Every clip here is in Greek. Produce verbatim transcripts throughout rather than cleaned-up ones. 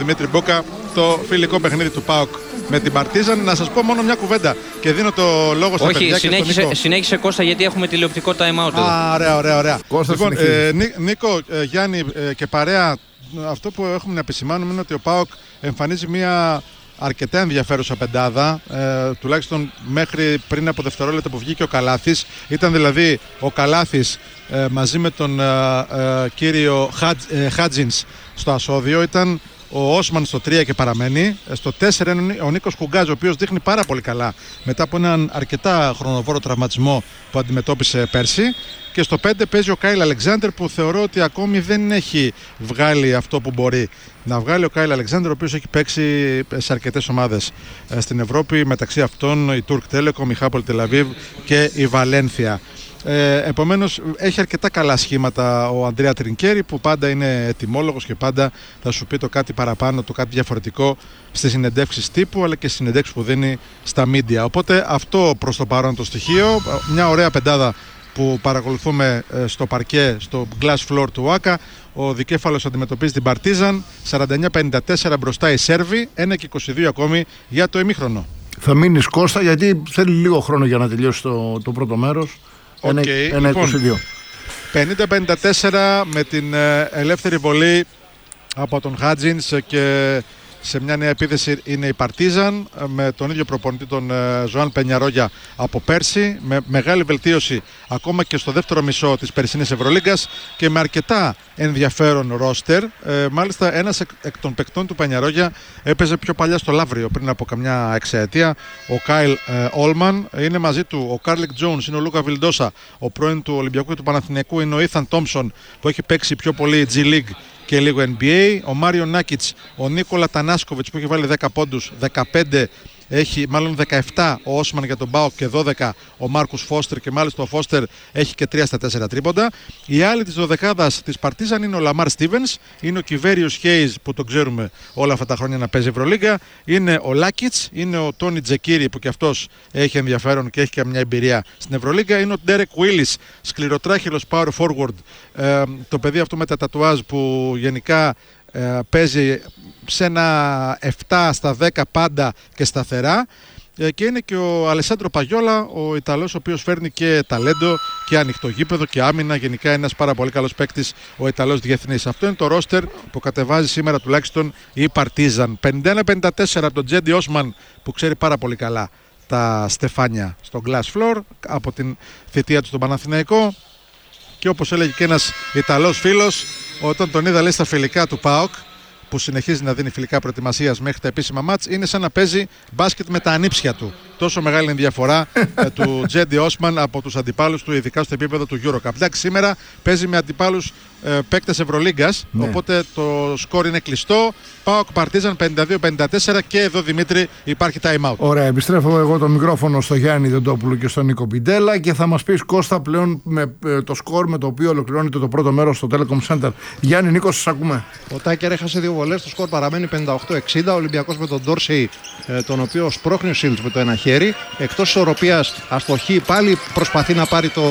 Δημήτρη Μπόκα το φιλικό παιχνίδι του ΠΑΟΚ με την Παρτίζαν. Να σας πω μόνο μια κουβέντα και δίνω το λόγο στα Όχι, παιδιά συνέχισε, και στον Νίκο. συνέχισε Κώστα, γιατί έχουμε τηλεοπτικό time out εδώ. Α, ωραία, ωραία, ωραία. Κώστα, λοιπόν, ε, Νίκο, ε, Γιάννη ε, και παρέα, αυτό που έχουμε να επισημάνουμε είναι ότι ο ΠΑΟΚ εμφανίζει μια αρκετά ενδιαφέρουσα πεντάδα, ε, τουλάχιστον μέχρι πριν από δευτερόλεπτα που βγήκε ο Καλάθης. Ήταν δηλαδή ο Καλάθης ε, μαζί με τον ε, ε, κύριο Χατζ, ε, Χάτζινς στο ασώδιο. Ήταν ο Όσμαν στο τρία και παραμένει. Στο τέσσερα είναι ο Νίκος Κουγκάζ, ο οποίος δείχνει πάρα πολύ καλά μετά από έναν αρκετά χρονοβόρο τραυματισμό που αντιμετώπισε πέρσι. Και στο πέντε παίζει ο Κάιλ Αλεξάνδερ, που θεωρώ ότι ακόμη δεν έχει βγάλει αυτό που μπορεί να βγάλει ο Κάιλ Αλεξάνδερ, ο οποίος έχει παίξει σε αρκετές ομάδες στην Ευρώπη, μεταξύ αυτών η Τουρκ Τέλεκομ, η Χάπολ Τελαβίβ και η Βαλένθια. Ε, επομένως έχει αρκετά καλά σχήματα ο Αντρέα Τρινκέρι, που πάντα είναι ετοιμόλογος και πάντα θα σου πει το κάτι παραπάνω, το κάτι διαφορετικό στις συνεντεύξεις τύπου, αλλά και στις συνεντεύξεις που δίνει στα media. Οπότε αυτό προς το παρόν το στοιχείο. Μια ωραία πεντάδα που παρακολουθούμε στο παρκέ, στο glass floor του ΟΑΚΑ. Ο δικέφαλος αντιμετωπίζει την Παρτίζαν, σαράντα εννιά πενήντα τέσσερα μπροστά οι Σέρβοι, ένα και είκοσι δύο ακόμη για το ημίχρονο. Θα μείνεις, Κώστα, γιατί θέλει λίγο χρόνο για να τελειώσει το, το πρώτο μέρος. Okay, ένα είκοσι δύο. Λοιπόν, πενήντα πενήντα τέσσερα με την ελεύθερη βολή από τον Χάτζινς και σε μια νέα επίθεση είναι η Παρτίζαν με τον ίδιο προπονητή, τον Ζωάν Πενιαρόγια, από πέρσι, με μεγάλη βελτίωση ακόμα και στο δεύτερο μισό της περσινής Ευρωλίγκας και με αρκετά ενδιαφέρον ρόστερ. Ε, μάλιστα ένας εκ, εκ των παικτών του Πενιαρόγια έπαιζε πιο παλιά στο Λαύριο πριν από καμιά εξαετία, ο Κάιλ ε, Όλμαν. Είναι μαζί του ο Κάρλικ Τζόουνς, είναι ο Λούκα Βιλντόσα, ο πρώην του Ολυμπιακού και του Παναθηναϊκού είναι ο Ήθαν Τόμψον, που έχει παίξει πιο πολύ G League και λίγο N B A, ο Μάριο Νάκιτς, ο Νίκολα Τανάσκοβιτς που έχει βάλει δέκα πόντους, δεκαπέντε έχει, μάλλον δεκαεπτά ο Όσμαν για τον ΠΑΟΚ και δώδεκα ο Μάρκους Φώστερ, και μάλιστα ο Φώστερ έχει και τρία στα τέσσερα τρίποντα. Η άλλη της δωδεκάδας της Παρτίζαν είναι ο Λαμάρ Στίβενς, είναι ο Κιβέριος Χέιζ που τον ξέρουμε όλα αυτά τα χρόνια να παίζει Ευρωλίγκα, είναι ο Λάκιτς, είναι ο Τόνι Τζεκίρι που και αυτός έχει ενδιαφέρον και έχει και μια εμπειρία στην Ευρωλίγκα, είναι ο Ντέρεκ Βίλις, σκληροτράχυλος power forward, ε, το παιδί αυτό με τα τατουάζ που γενικά ε, παίζει σε ένα επτά στα δέκα πάντα και σταθερά, ε, και είναι και ο Αλεσάντρο Παγιόλα, ο Ιταλός, ο οποίος φέρνει και ταλέντο και ανοιχτό γήπεδο και άμυνα, γενικά ένας πάρα πολύ καλός παίκτης ο Ιταλός διεθνής. Αυτό είναι το ρόστερ που κατεβάζει σήμερα τουλάχιστον η Παρτίζαν. πενήντα ένα πενήντα τέσσερα από τον Τζέντι Όσμαν, που ξέρει πάρα πολύ καλά τα στεφάνια στο glass floor από την θητεία του στον Παναθηναϊκό. Και όπως έλεγε και ένας Ιταλός φίλος, όταν τον είδα λέει στα φιλικά του ΠΑΟΚ, που συνεχίζει να δίνει φιλικά προετοιμασίας μέχρι τα επίσημα μάτς, είναι σαν να παίζει μπάσκετ με τα ανήψια του. Τόσο μεγάλη είναι η διαφορά ε, του Τζέντι Όσμαν από τους αντιπάλους του, ειδικά στο επίπεδο του EuroCup. Εντάξει, σήμερα παίζει με αντιπάλους ε, παίκτες Ευρωλίγκας, ναι. Οπότε το σκορ είναι κλειστό. ΠΑΟΚ Παρτίζαν πενήντα δύο πενήντα τέσσερα και εδώ, Δημήτρη, υπάρχει time out. Ωραία, επιστρέφω εγώ το μικρόφωνο στο Γιάννη Δεντόπουλο και στον Νίκο Πιντέλα και θα μας πεις, Κώστα, πλέον με ε, το σκορ με το οποίο ολοκληρώνεται το πρώτο μέρος στο Telecom Center. Γιάννη, Νίκο, σας ακούμε. Ο Τάκερ έχασε δύο βολές, το σκορ παραμένει πενήντα οκτώ εξήντα. Ο Ολυμπιακός με τον Ντόρσεϊ, ε, τον οποίο σπρώχνει ο Σίλτς με το ένα χέρι. Εκτός ισορροπίας, αστοχή, πάλι προσπαθεί να πάρει το,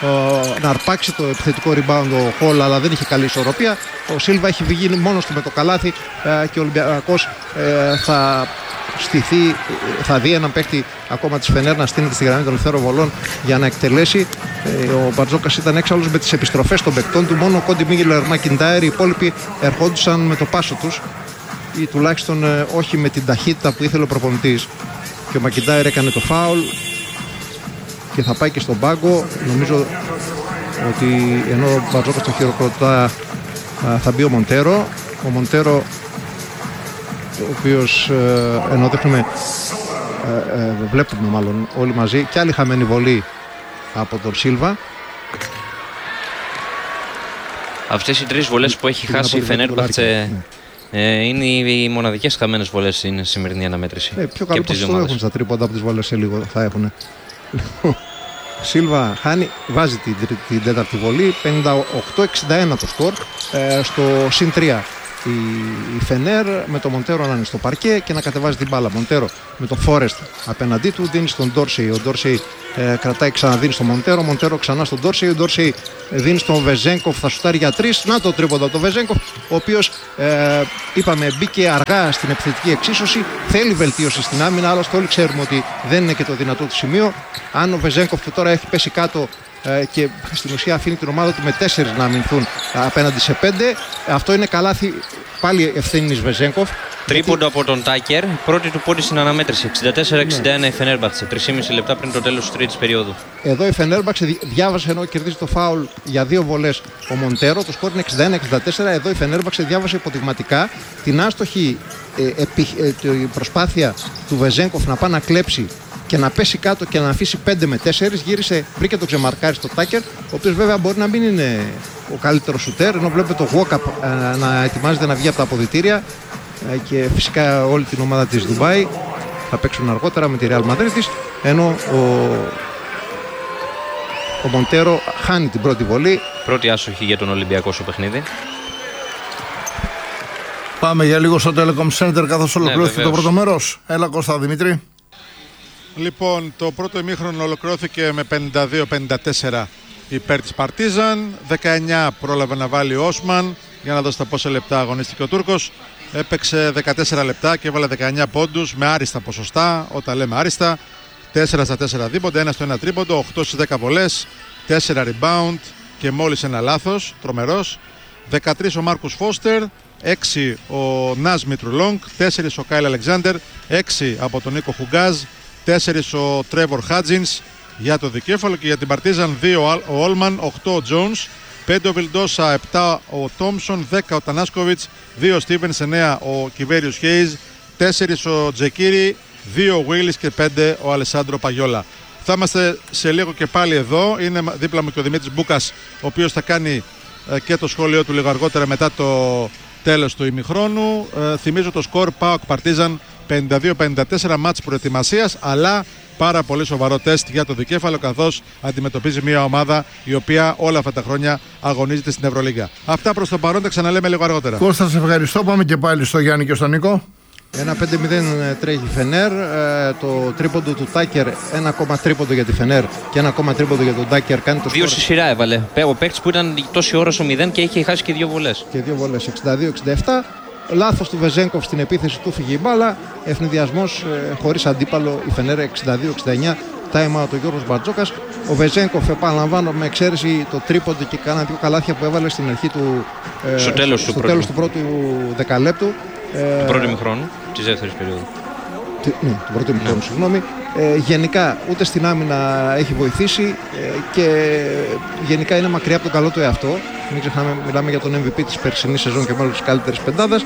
ε, να αρπάξει το επιθετικό rebound ο Χολ, αλλά δεν είχε καλή ισορροπία. Ο Σίλβα έχει βγει μόνος του με το καλάθι ε, και ο Ολυμπιακός ε, θα στηθεί, θα δει έναν παίκτη ακόμα της Φενέρ να στείνεται στη γραμμή των ελευθέρων βολών για να εκτελέσει. Ε, ο Μπαρτζόκας ήταν έξαλλος με τις επιστροφές των παικτών του. Μόνο ο Κόντι Μίγελερ Μακιντάιρ, οι υπόλοιποι ερχόντουσαν με το πάσο τους ή τουλάχιστον ε, όχι με την ταχύτητα που ήθελε ο προπονητής. Και ο Μακιντάιρ έκανε το φάουλ και θα πάει και στον πάγκο. Νομίζω ότι ενώ ο Μπαρτζόκας το χειροκροτά, θα μπει ο Μοντέρο. Ο Μοντέρο, ο οποίος ε, ενώ δείχνουμε, ε, ε, βλέπουμε μάλλον όλοι μαζί και άλλη χαμένη βολή από τον Σίλβα. Αυτές οι τρεις βολές που έχει χάσει η Φενέρμπαχτσε ε, είναι οι μοναδικές χαμένες βολές στην σημερινή αναμέτρηση. Ε, πιο καλό ποσοστό έχουν στα τρίποντα από τις βολές, σε λίγο θα έχουν. Σίλβα χάνει, βάζει την, την τέταρτη βολή, πενήντα οκτώ εξήντα ένα το σκορ, ε, στο συν τρία η, η Φενέρ με το Μοντέρο να είναι στο παρκέ και να κατεβάζει την μπάλα. Μοντέρο με το Φόρεστ απέναντί του, δίνει στον Ντόρσεϊ. Ο Ντόρσεϊ ε, κρατάει, ξαναδίνει στον Μοντέρο. Μοντέρο ξανά στον Ντόρσεϊ. Ο Ντόρσεϊ δίνει στον Βεζένκοφ, θα σουτάρει για τρεις. Να το τρίποντο από τον Βεζένκοφ, ο οποίος ε, είπαμε μπήκε αργά στην επιθετική εξίσωση. Θέλει βελτίωση στην άμυνα, άλλωστε όλοι ξέρουμε ότι δεν είναι και το δυνατό του σημείο. Αν ο Βεζένκοφ που τώρα έχει πέσει κάτω και στην ουσία αφήνει την ομάδα του με τέσσερις να αμυνθούν απέναντι σε πέντε, αυτό είναι καλάθι πάλι ευθύνης Βεζένκοφ. Τρίποντο γιατί... από τον Τάκερ, πρώτη του πόντι στην αναμέτρηση. εξήντα τέσσερα εξήντα ένα ναι. Η Φενέρμπαχτσε, τρία και μισό λεπτά πριν το τέλος της τρίτης περίοδου. Εδώ η Φενέρμπαχτσε διάβασε, ενώ κερδίζει το φάουλ για δύο βολές ο Μοντέρο, το σκορ είναι εξήντα ένα εξήντα τέσσερα. Εδώ η Φενέρμπαχτσε διάβασε υποδειγματικά την άστοχη ε, επι, ε, προσπάθεια του Βεζένκοφ να πάει να κλέψει και να πέσει κάτω και να αφήσει πέντε με τέσσερα. Γύρισε, βρήκε το ξεμαρκάρι στο Τάκερ, ο οποίος βέβαια μπορεί να μην είναι ο καλύτερος σουτέρ, ενώ βλέπετε το Walkup ε, να ετοιμάζεται να βγει από τα αποδυτήρια ε, και φυσικά όλη την ομάδα της Ντουμπάι θα παίξουν αργότερα με τη Real Madrid, ενώ ο, ο Μοντέρο χάνει την πρώτη βολή. Πρώτη άσοχη για τον Ολυμπιακό στο παιχνίδι. Πάμε για λίγο στο Telecom Center καθώς ολοκληρώθηκε ναι, το πρώτο μέρος. Έλα Κώστα Δημήτρη. Λοιπόν, το πρώτο ημίχρονο ολοκληρώθηκε με πενήντα δύο πενήντα τέσσερα υπέρ της Παρτίζαν. δεκαεννιά πρόλαβε να βάλει ο Όσμαν. Για να δώσετε πόσα λεπτά αγωνίστηκε ο Τούρκος. Έπαιξε δεκατέσσερα λεπτά και έβαλε δεκαεννιά πόντους με άριστα ποσοστά. Όταν λέμε άριστα, τέσσερα στα τέσσερα δίποντα, ένα στο ένα τρίποντο, οκτώ στις δέκα βολές, τέσσερα rebound και μόλις ένα λάθος, τρομερός. δεκατρία ο Μάρκους Φώστερ, έξι ο Νάζ Μιτρουλόγκ, τέσσερα ο Κάιλ Αλεξάνδερ, έξι από τον Νίκο Χουγκάζ, τέσσερα ο Τρέβορ Χάτζινς για το δικέφαλο και για την Παρτίζαν δύο ο Όλμαν, οκτώ ο Τζόνς, πέντε ο Βιλντόσα, επτά ο Τόμσον, δέκα ο Τανάσκοβιτς, δύο ο Στίβενς, εννέα ο Κιβέριος Χέιζ, τέσσερα ο Τζεκίρι, δύο ο Βίλις και πέντε ο Αλεσάντρο Παγιόλα. Θα είμαστε σε λίγο και πάλι εδώ. Είναι δίπλα μου και ο Δημήτρης Μπούκας, ο οποίος θα κάνει και το σχόλιο του λίγο αργότερα μετά το τέλος του ημιχρόνου. Ε, θυμίζω το σκορ ΠΑΟΚ Παρτίζαν πενήντα δύο πενήντα τέσσερα, μάτς προετοιμασίας, αλλά πάρα πολύ σοβαρό τεστ για το δικέφαλο, καθώς αντιμετωπίζει μια ομάδα η οποία όλα αυτά τα χρόνια αγωνίζεται στην Ευρωλίγκα. Αυτά προς το παρόν, τα ξαναλέμε λίγο αργότερα. Κώστα, σε ευχαριστώ. Πάμε και πάλι στο Γιάννη και στον Νίκο. ένα πέντε μηδέν τρέχει η Φενέρ, το τρίποντο του Τάκερ, ένα ακόμα τρίποντο για τη Φενέρ και ένα ακόμα τρίποντο για τον Τάκερ. Κάνει το δύο στη σειρά έβαλε. Ο παίκτης που ήταν τόση ώρα στο μηδέν και είχε χάσει και δύο βολές. Και δύο βολές, εξήντα δύο εξήντα επτά. Λάθος του Βεζένκοφ στην επίθεση, του φύγει η μπάλα. Ευνηδιασμός ε, χωρίς αντίπαλο η Φενέρ, εξήντα δύο εξήντα εννιά. Time out ο Γιώργος Μπαρτζόκας. Ο Βεζένκοφ, επαναλαμβάνω, με εξαίρεση το τρίποντο και κάνα δύο καλάθια που έβαλε στην αρχή του, ε, στο τέλος στο του, τέλος του πρώτου δεκαλέπτου. Του πρώτου ημιχρόνου, της δεύτερης περίοδου. Τι, ναι, του πρώτου ημιχρόνου, ναι. Συγγνώμη. Ε, γενικά ούτε στην άμυνα έχει βοηθήσει ε, και γενικά είναι μακριά από τον καλό του εαυτό. Μην ξεχνάμε, μιλάμε για τον εμ βι πι της περσινής σεζόν και μάλλον της καλύτερης πεντάδας.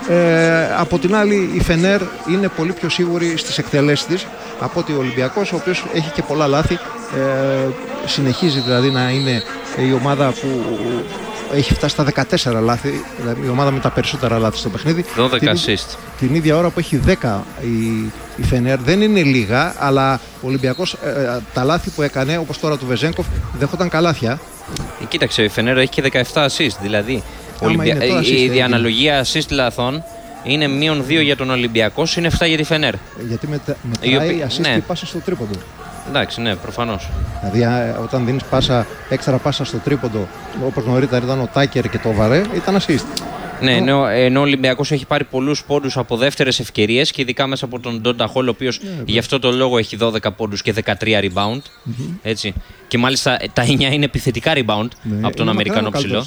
Ε, από την άλλη η Φενέρ είναι πολύ πιο σίγουρη στις εκτελέσεις της από ότι ο Ολυμπιακός, ο οποίος έχει και πολλά λάθη. Ε, συνεχίζει δηλαδή να είναι η ομάδα που έχει φτάσει στα δεκατέσσερα λάθη, δηλαδή η ομάδα με τα περισσότερα λάθη στο παιχνίδι. δώδεκα assist. Την, την ίδια ώρα που έχει δέκα η, η Φενέρ. Δεν είναι λίγα, αλλά ο Ολυμπιακός ε, τα λάθη που έκανε, όπως τώρα του Βεζένκοφ, δεχόταν καλάθια. Ε, κοίταξε, η Φενέρ έχει και δεκαεπτά assist, δηλαδή Ολυμπια... η, assist, η διαναλογία assist λαθών είναι μείον δύο για τον Ολυμπιακό, είναι επτά για τη Φενέρ. Γιατί μετα... μετράει η assist ναι. Και πάσα στο τρίποντο. Εντάξει, ναι, προφανώς. Δηλαδή, όταν δίνεις πάσα, έξτρα πάσα στο τρίποντο, όπως νωρίτερα ήταν ο Τάκερ και το Βαρέ, ήταν assist. Ναι, ενώ, ενώ ο Ολυμπιακός έχει πάρει πολλούς πόντους από δεύτερες ευκαιρίες και ειδικά μέσα από τον Ντόντα Χολ, ο οποίος yeah, γι' αυτό το λόγο έχει δώδεκα πόντους και δεκατρία rebound. Mm-hmm. Έτσι. Και μάλιστα τα εννιά είναι επιθετικά rebound yeah, από τον Αμερικανό ψηλό.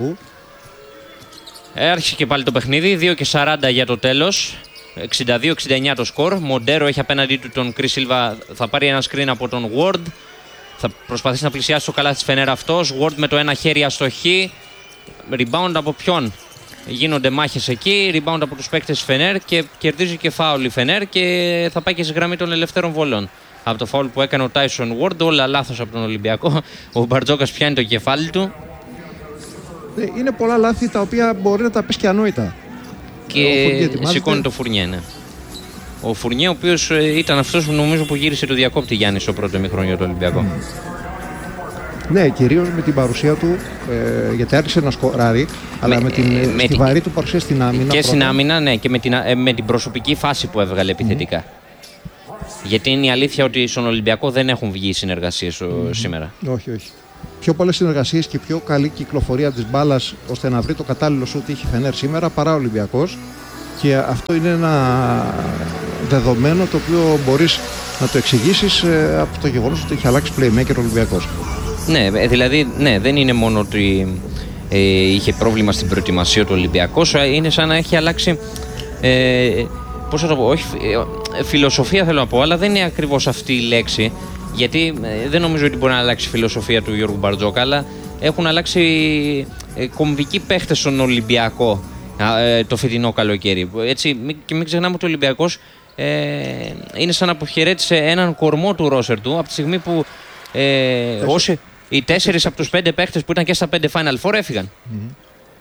Άρχισε και πάλι το παιχνίδι, δύο και σαράντα για το τέλος. εξήντα δύο εξήντα εννιά το σκορ. Μοντέρο έχει απέναντί του τον Κρις Σίλβα. Θα πάρει ένα screen από τον Ward. Θα προσπαθήσει να πλησιάσει το καλάθι της Φενέρ αυτός. Ward με το ένα χέρι αστοχή. Rebound από ποιον? Γίνονται μάχες εκεί. Rebound από τους παίκτες της Φενέρ και κερδίζει και φάουλ η Φενέρ και θα πάει και στη γραμμή των ελευθέρων βολών. Από το φάουλ που έκανε ο Τάισον Ward, όλα λάθος από τον Ολυμπιακό. Ο Μπαρτζόκας πιάνει το κεφάλι του. Είναι πολλά λάθη τα οποία μπορεί να τα πεις και ανόητα. Και σηκώνει το Φουρνιέ, ναι. Ο Φουρνιέ, ο οποίος ήταν αυτός που νομίζω που γύρισε το διακόπτη Γιάννη στο πρώτο ημιχρόνιο του Ολυμπιακού. Mm. Ναι, κυρίως με την παρουσία του, ε, γιατί άρχισε να σκοράρει. αλλά με, με την με στιβαρή την... του παρουσία στην άμυνα. Και στην άμυνα, ναι, και με την, με την προσωπική φάση που έβγαλε επιθετικά. Mm. Γιατί είναι η αλήθεια ότι στον Ολυμπιακό δεν έχουν βγει συνεργασίες mm. σήμερα. Όχι, όχι. Πιο πολλές συνεργασίες και πιο καλή κυκλοφορία της μπάλας ώστε να βρει το κατάλληλο σουτ είχε Φενέρ σήμερα παρά ο Ολυμπιακός. Και αυτό είναι ένα δεδομένο το οποίο μπορείς να το εξηγήσεις ε, από το γεγονός ότι έχει αλλάξει playmaker ο Ολυμπιακός. Ναι, δηλαδή ναι, δεν είναι μόνο ότι ε, είχε πρόβλημα στην προετοιμασία του Ολυμπιακός, είναι σαν να έχει αλλάξει, ε, πώς θα το πω, όχι, ε, φιλοσοφία θέλω να πω, αλλά δεν είναι ακριβώς αυτή η λέξη, γιατί ε, δεν νομίζω ότι μπορεί να αλλάξει η φιλοσοφία του Γιώργου Μπαρτζόκα, αλλά έχουν αλλάξει ε, κομβικοί παίχτες στον Ολυμπιακό ε, το φετινό καλοκαίρι. Έτσι, και μην ξεχνάμε ότι ο Ολυμπιακός ε, είναι σαν να αποχαιρέτησε έναν κορμό του ρόσερ του από τη στιγμή που ε, όσοι, οι τέσσερις από τους πέντε παίχτες που ήταν και στα πέντε Final Four έφυγαν. Mm-hmm.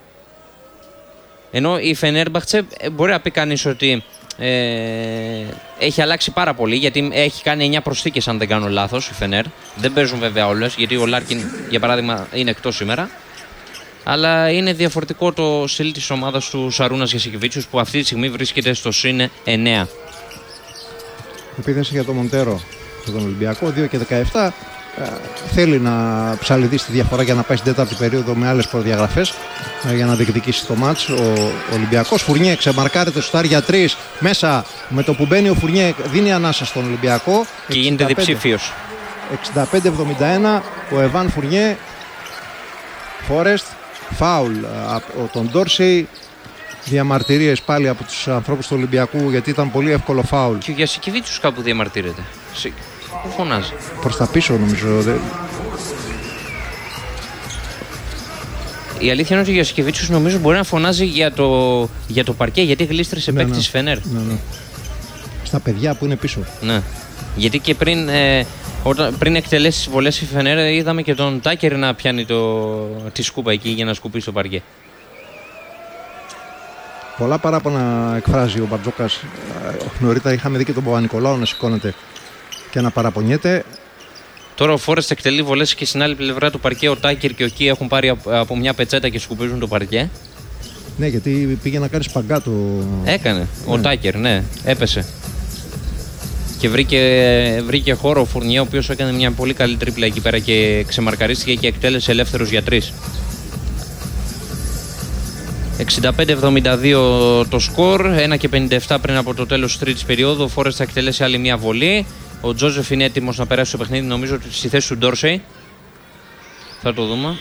Ενώ η Φενέρμπαχτσε μπορεί να πει κανείς ότι ε, έχει αλλάξει πάρα πολύ, γιατί έχει κάνει εννιά προσθήκες αν δεν κάνω λάθος η Φενέρ. Δεν παίζουν βέβαια όλες, γιατί ο Λάρκιν για παράδειγμα είναι εκτός σήμερα. Αλλά είναι διαφορετικό το στυλ της ομάδας του Σαρούνας Γιασικεβίτσιους που αυτή τη στιγμή βρίσκεται στο συν εννέα. Επίθεση για τον Μοντέρο για τον Ολυμπιακό, δύο και δεκαεπτά. Θέλει να ψαλιδίσει τη διαφορά για να πάει στην τέταρτη περίοδο με άλλες προδιαγραφές για να διεκδικήσει το μάτς. Ο Ολυμπιακός Φουρνιέ ξεμαρκάρεται στο για τρεις μέσα, με το που μπαίνει ο Φουρνιέ δίνει ανάσα στον Ολυμπιακό και γίνεται διψήφιος. εξήντα πέντε εβδομήντα ένα ο Εβάν Φουρνιέ. Φόρεστ, φάουλ από τον Ντόρσεϊ. Διαμαρτυρίες πάλι από τους ανθρώπους του Ολυμπιακού γιατί ήταν πολύ εύκολο φάουλ. Και ο Γιασικεβίτσιους κάπου διαμαρτύρεται. Πού φωνάζει? Προς τα πίσω νομίζω. Δε... Η αλήθεια είναι ότι ο Γιασικεβίτσιους νομίζω μπορεί να φωνάζει για το, για το παρκέ, γιατί γλίστρησε ναι, παίκτη ναι. Φενέρ. Ναι, ναι. Στα παιδιά που είναι πίσω. Ναι. Γιατί και πριν, ε, όταν, πριν εκτελέσει τις βολές η Φενέρ είδαμε και τον Τάκερ να πιάνει το, τη σκούπα εκεί για να σκουπίσει το παρκέ. Πολλά παράπονα εκφράζει ο Μπαρτζόκας. Νωρίτερα είχαμε δει και τον Παπα-Νικολάου να σηκώνεται και να παραπονιέται. Τώρα ο Φόρεστ εκτελεί βολές και στην άλλη πλευρά του παρκέ ο Τάκερ και ο Κι έχουν πάρει από μια πετσέτα και σκουπίζουν το παρκέ. Ναι, γιατί πήγε να κάνει σπαγκάτο. Έκανε. Ναι. Ο Τάκερ, ναι, έπεσε. Και βρήκε, βρήκε χώρο ο Φουρνιέ, ο οποίος έκανε μια πολύ καλή τρίπλα εκεί πέρα και ξεμαρκαρίστηκε και εκτέλεσε ελεύθερος για τρεις. εξήντα πέντε εβδομήντα δύο το σκορ, ένα και πενήντα επτά πριν από το τέλος της τρίτης περίοδου. Ο Φόρεστ θα εκτελέσει άλλη μια βολή. Ο Τζόζεφ είναι έτοιμος να περάσει στο παιχνίδι, νομίζω ότι στη θέση του Ντόρσεϊ. Θα το δούμε.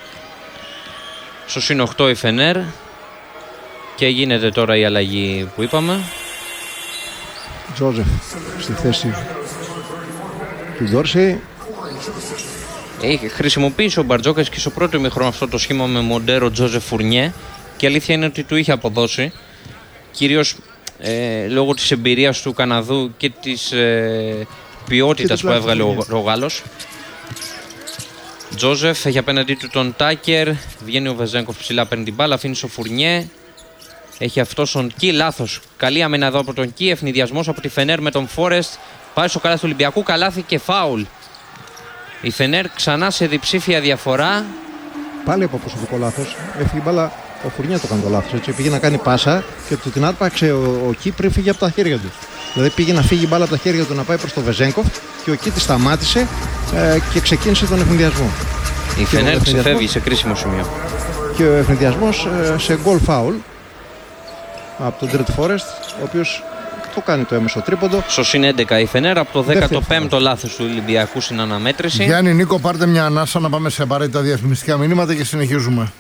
Στο συν οκτώ η Φενέρ. Και γίνεται τώρα η αλλαγή που είπαμε. Τζόζεφ στη θέση του Ντόρσεϊ. Έχει χρησιμοποιήσει ο Μπαρτζόκας και στο πρώτο ημιχρόνο αυτό το σχήμα με Μοντέρο, Τζόζεφ, Φουρνιέ. Και η αλήθεια είναι ότι του είχε αποδώσει. Κυρίως ε, λόγω της εμπειρίας του Καναδού και της ε, ποιότητας που έβγαλε ο, ο Γάλλος. Τζόζεφ έχει απέναντί του τον Τάκερ. Βγαίνει ο Βεζένκοφ ψηλά, παίρνει την μπάλα, αφήνει στο Φουρνιέ. Έχει αυτός τον Κι, λάθος. Καλή άμυνα εδώ από τον Κι. Ευνηδιασμός από τη Φενέρ με τον Φόρεστ. Πάει στο καλάθι του Ολυμπιακού, καλάθι και φάουλ. Η Φενέρ ξανά σε διψήφια διαφορά. Πάλι από προσωπικό λάθος. Έφυγε μπάλα. Ο Φουρνιέ το έκανε το λάθος. Έτσι. Πήγε να κάνει πάσα και του την άρπαξε ο, ο Κι πριν φύγει από τα χέρια του. Δηλαδή πήγε να φύγει μπάλα από τα χέρια του να πάει προς το Βεζένκοφ και ο Κι τη σταμάτησε ε, και ξεκίνησε τον ευνηδιασμό. Η Φενέρ ξεφεύγει σε κρίσιμο σημείο. Και ο ευνηδιασμός ε, σε γκολ φάουλ από τον Τρετ Φόρεστ, ο οποίος το κάνει το έμεσο τρίποντο. Στο συν έντεκα η Φενέρ από το δέκατο πέμπτο λάθος του Ολυμπιακού στην αναμέτρηση. Γιάννη, Νίκο, πάρτε μια ανάσα να πάμε σε απαραίτητα διαφημιστικά μηνύματα και συνεχίζουμε.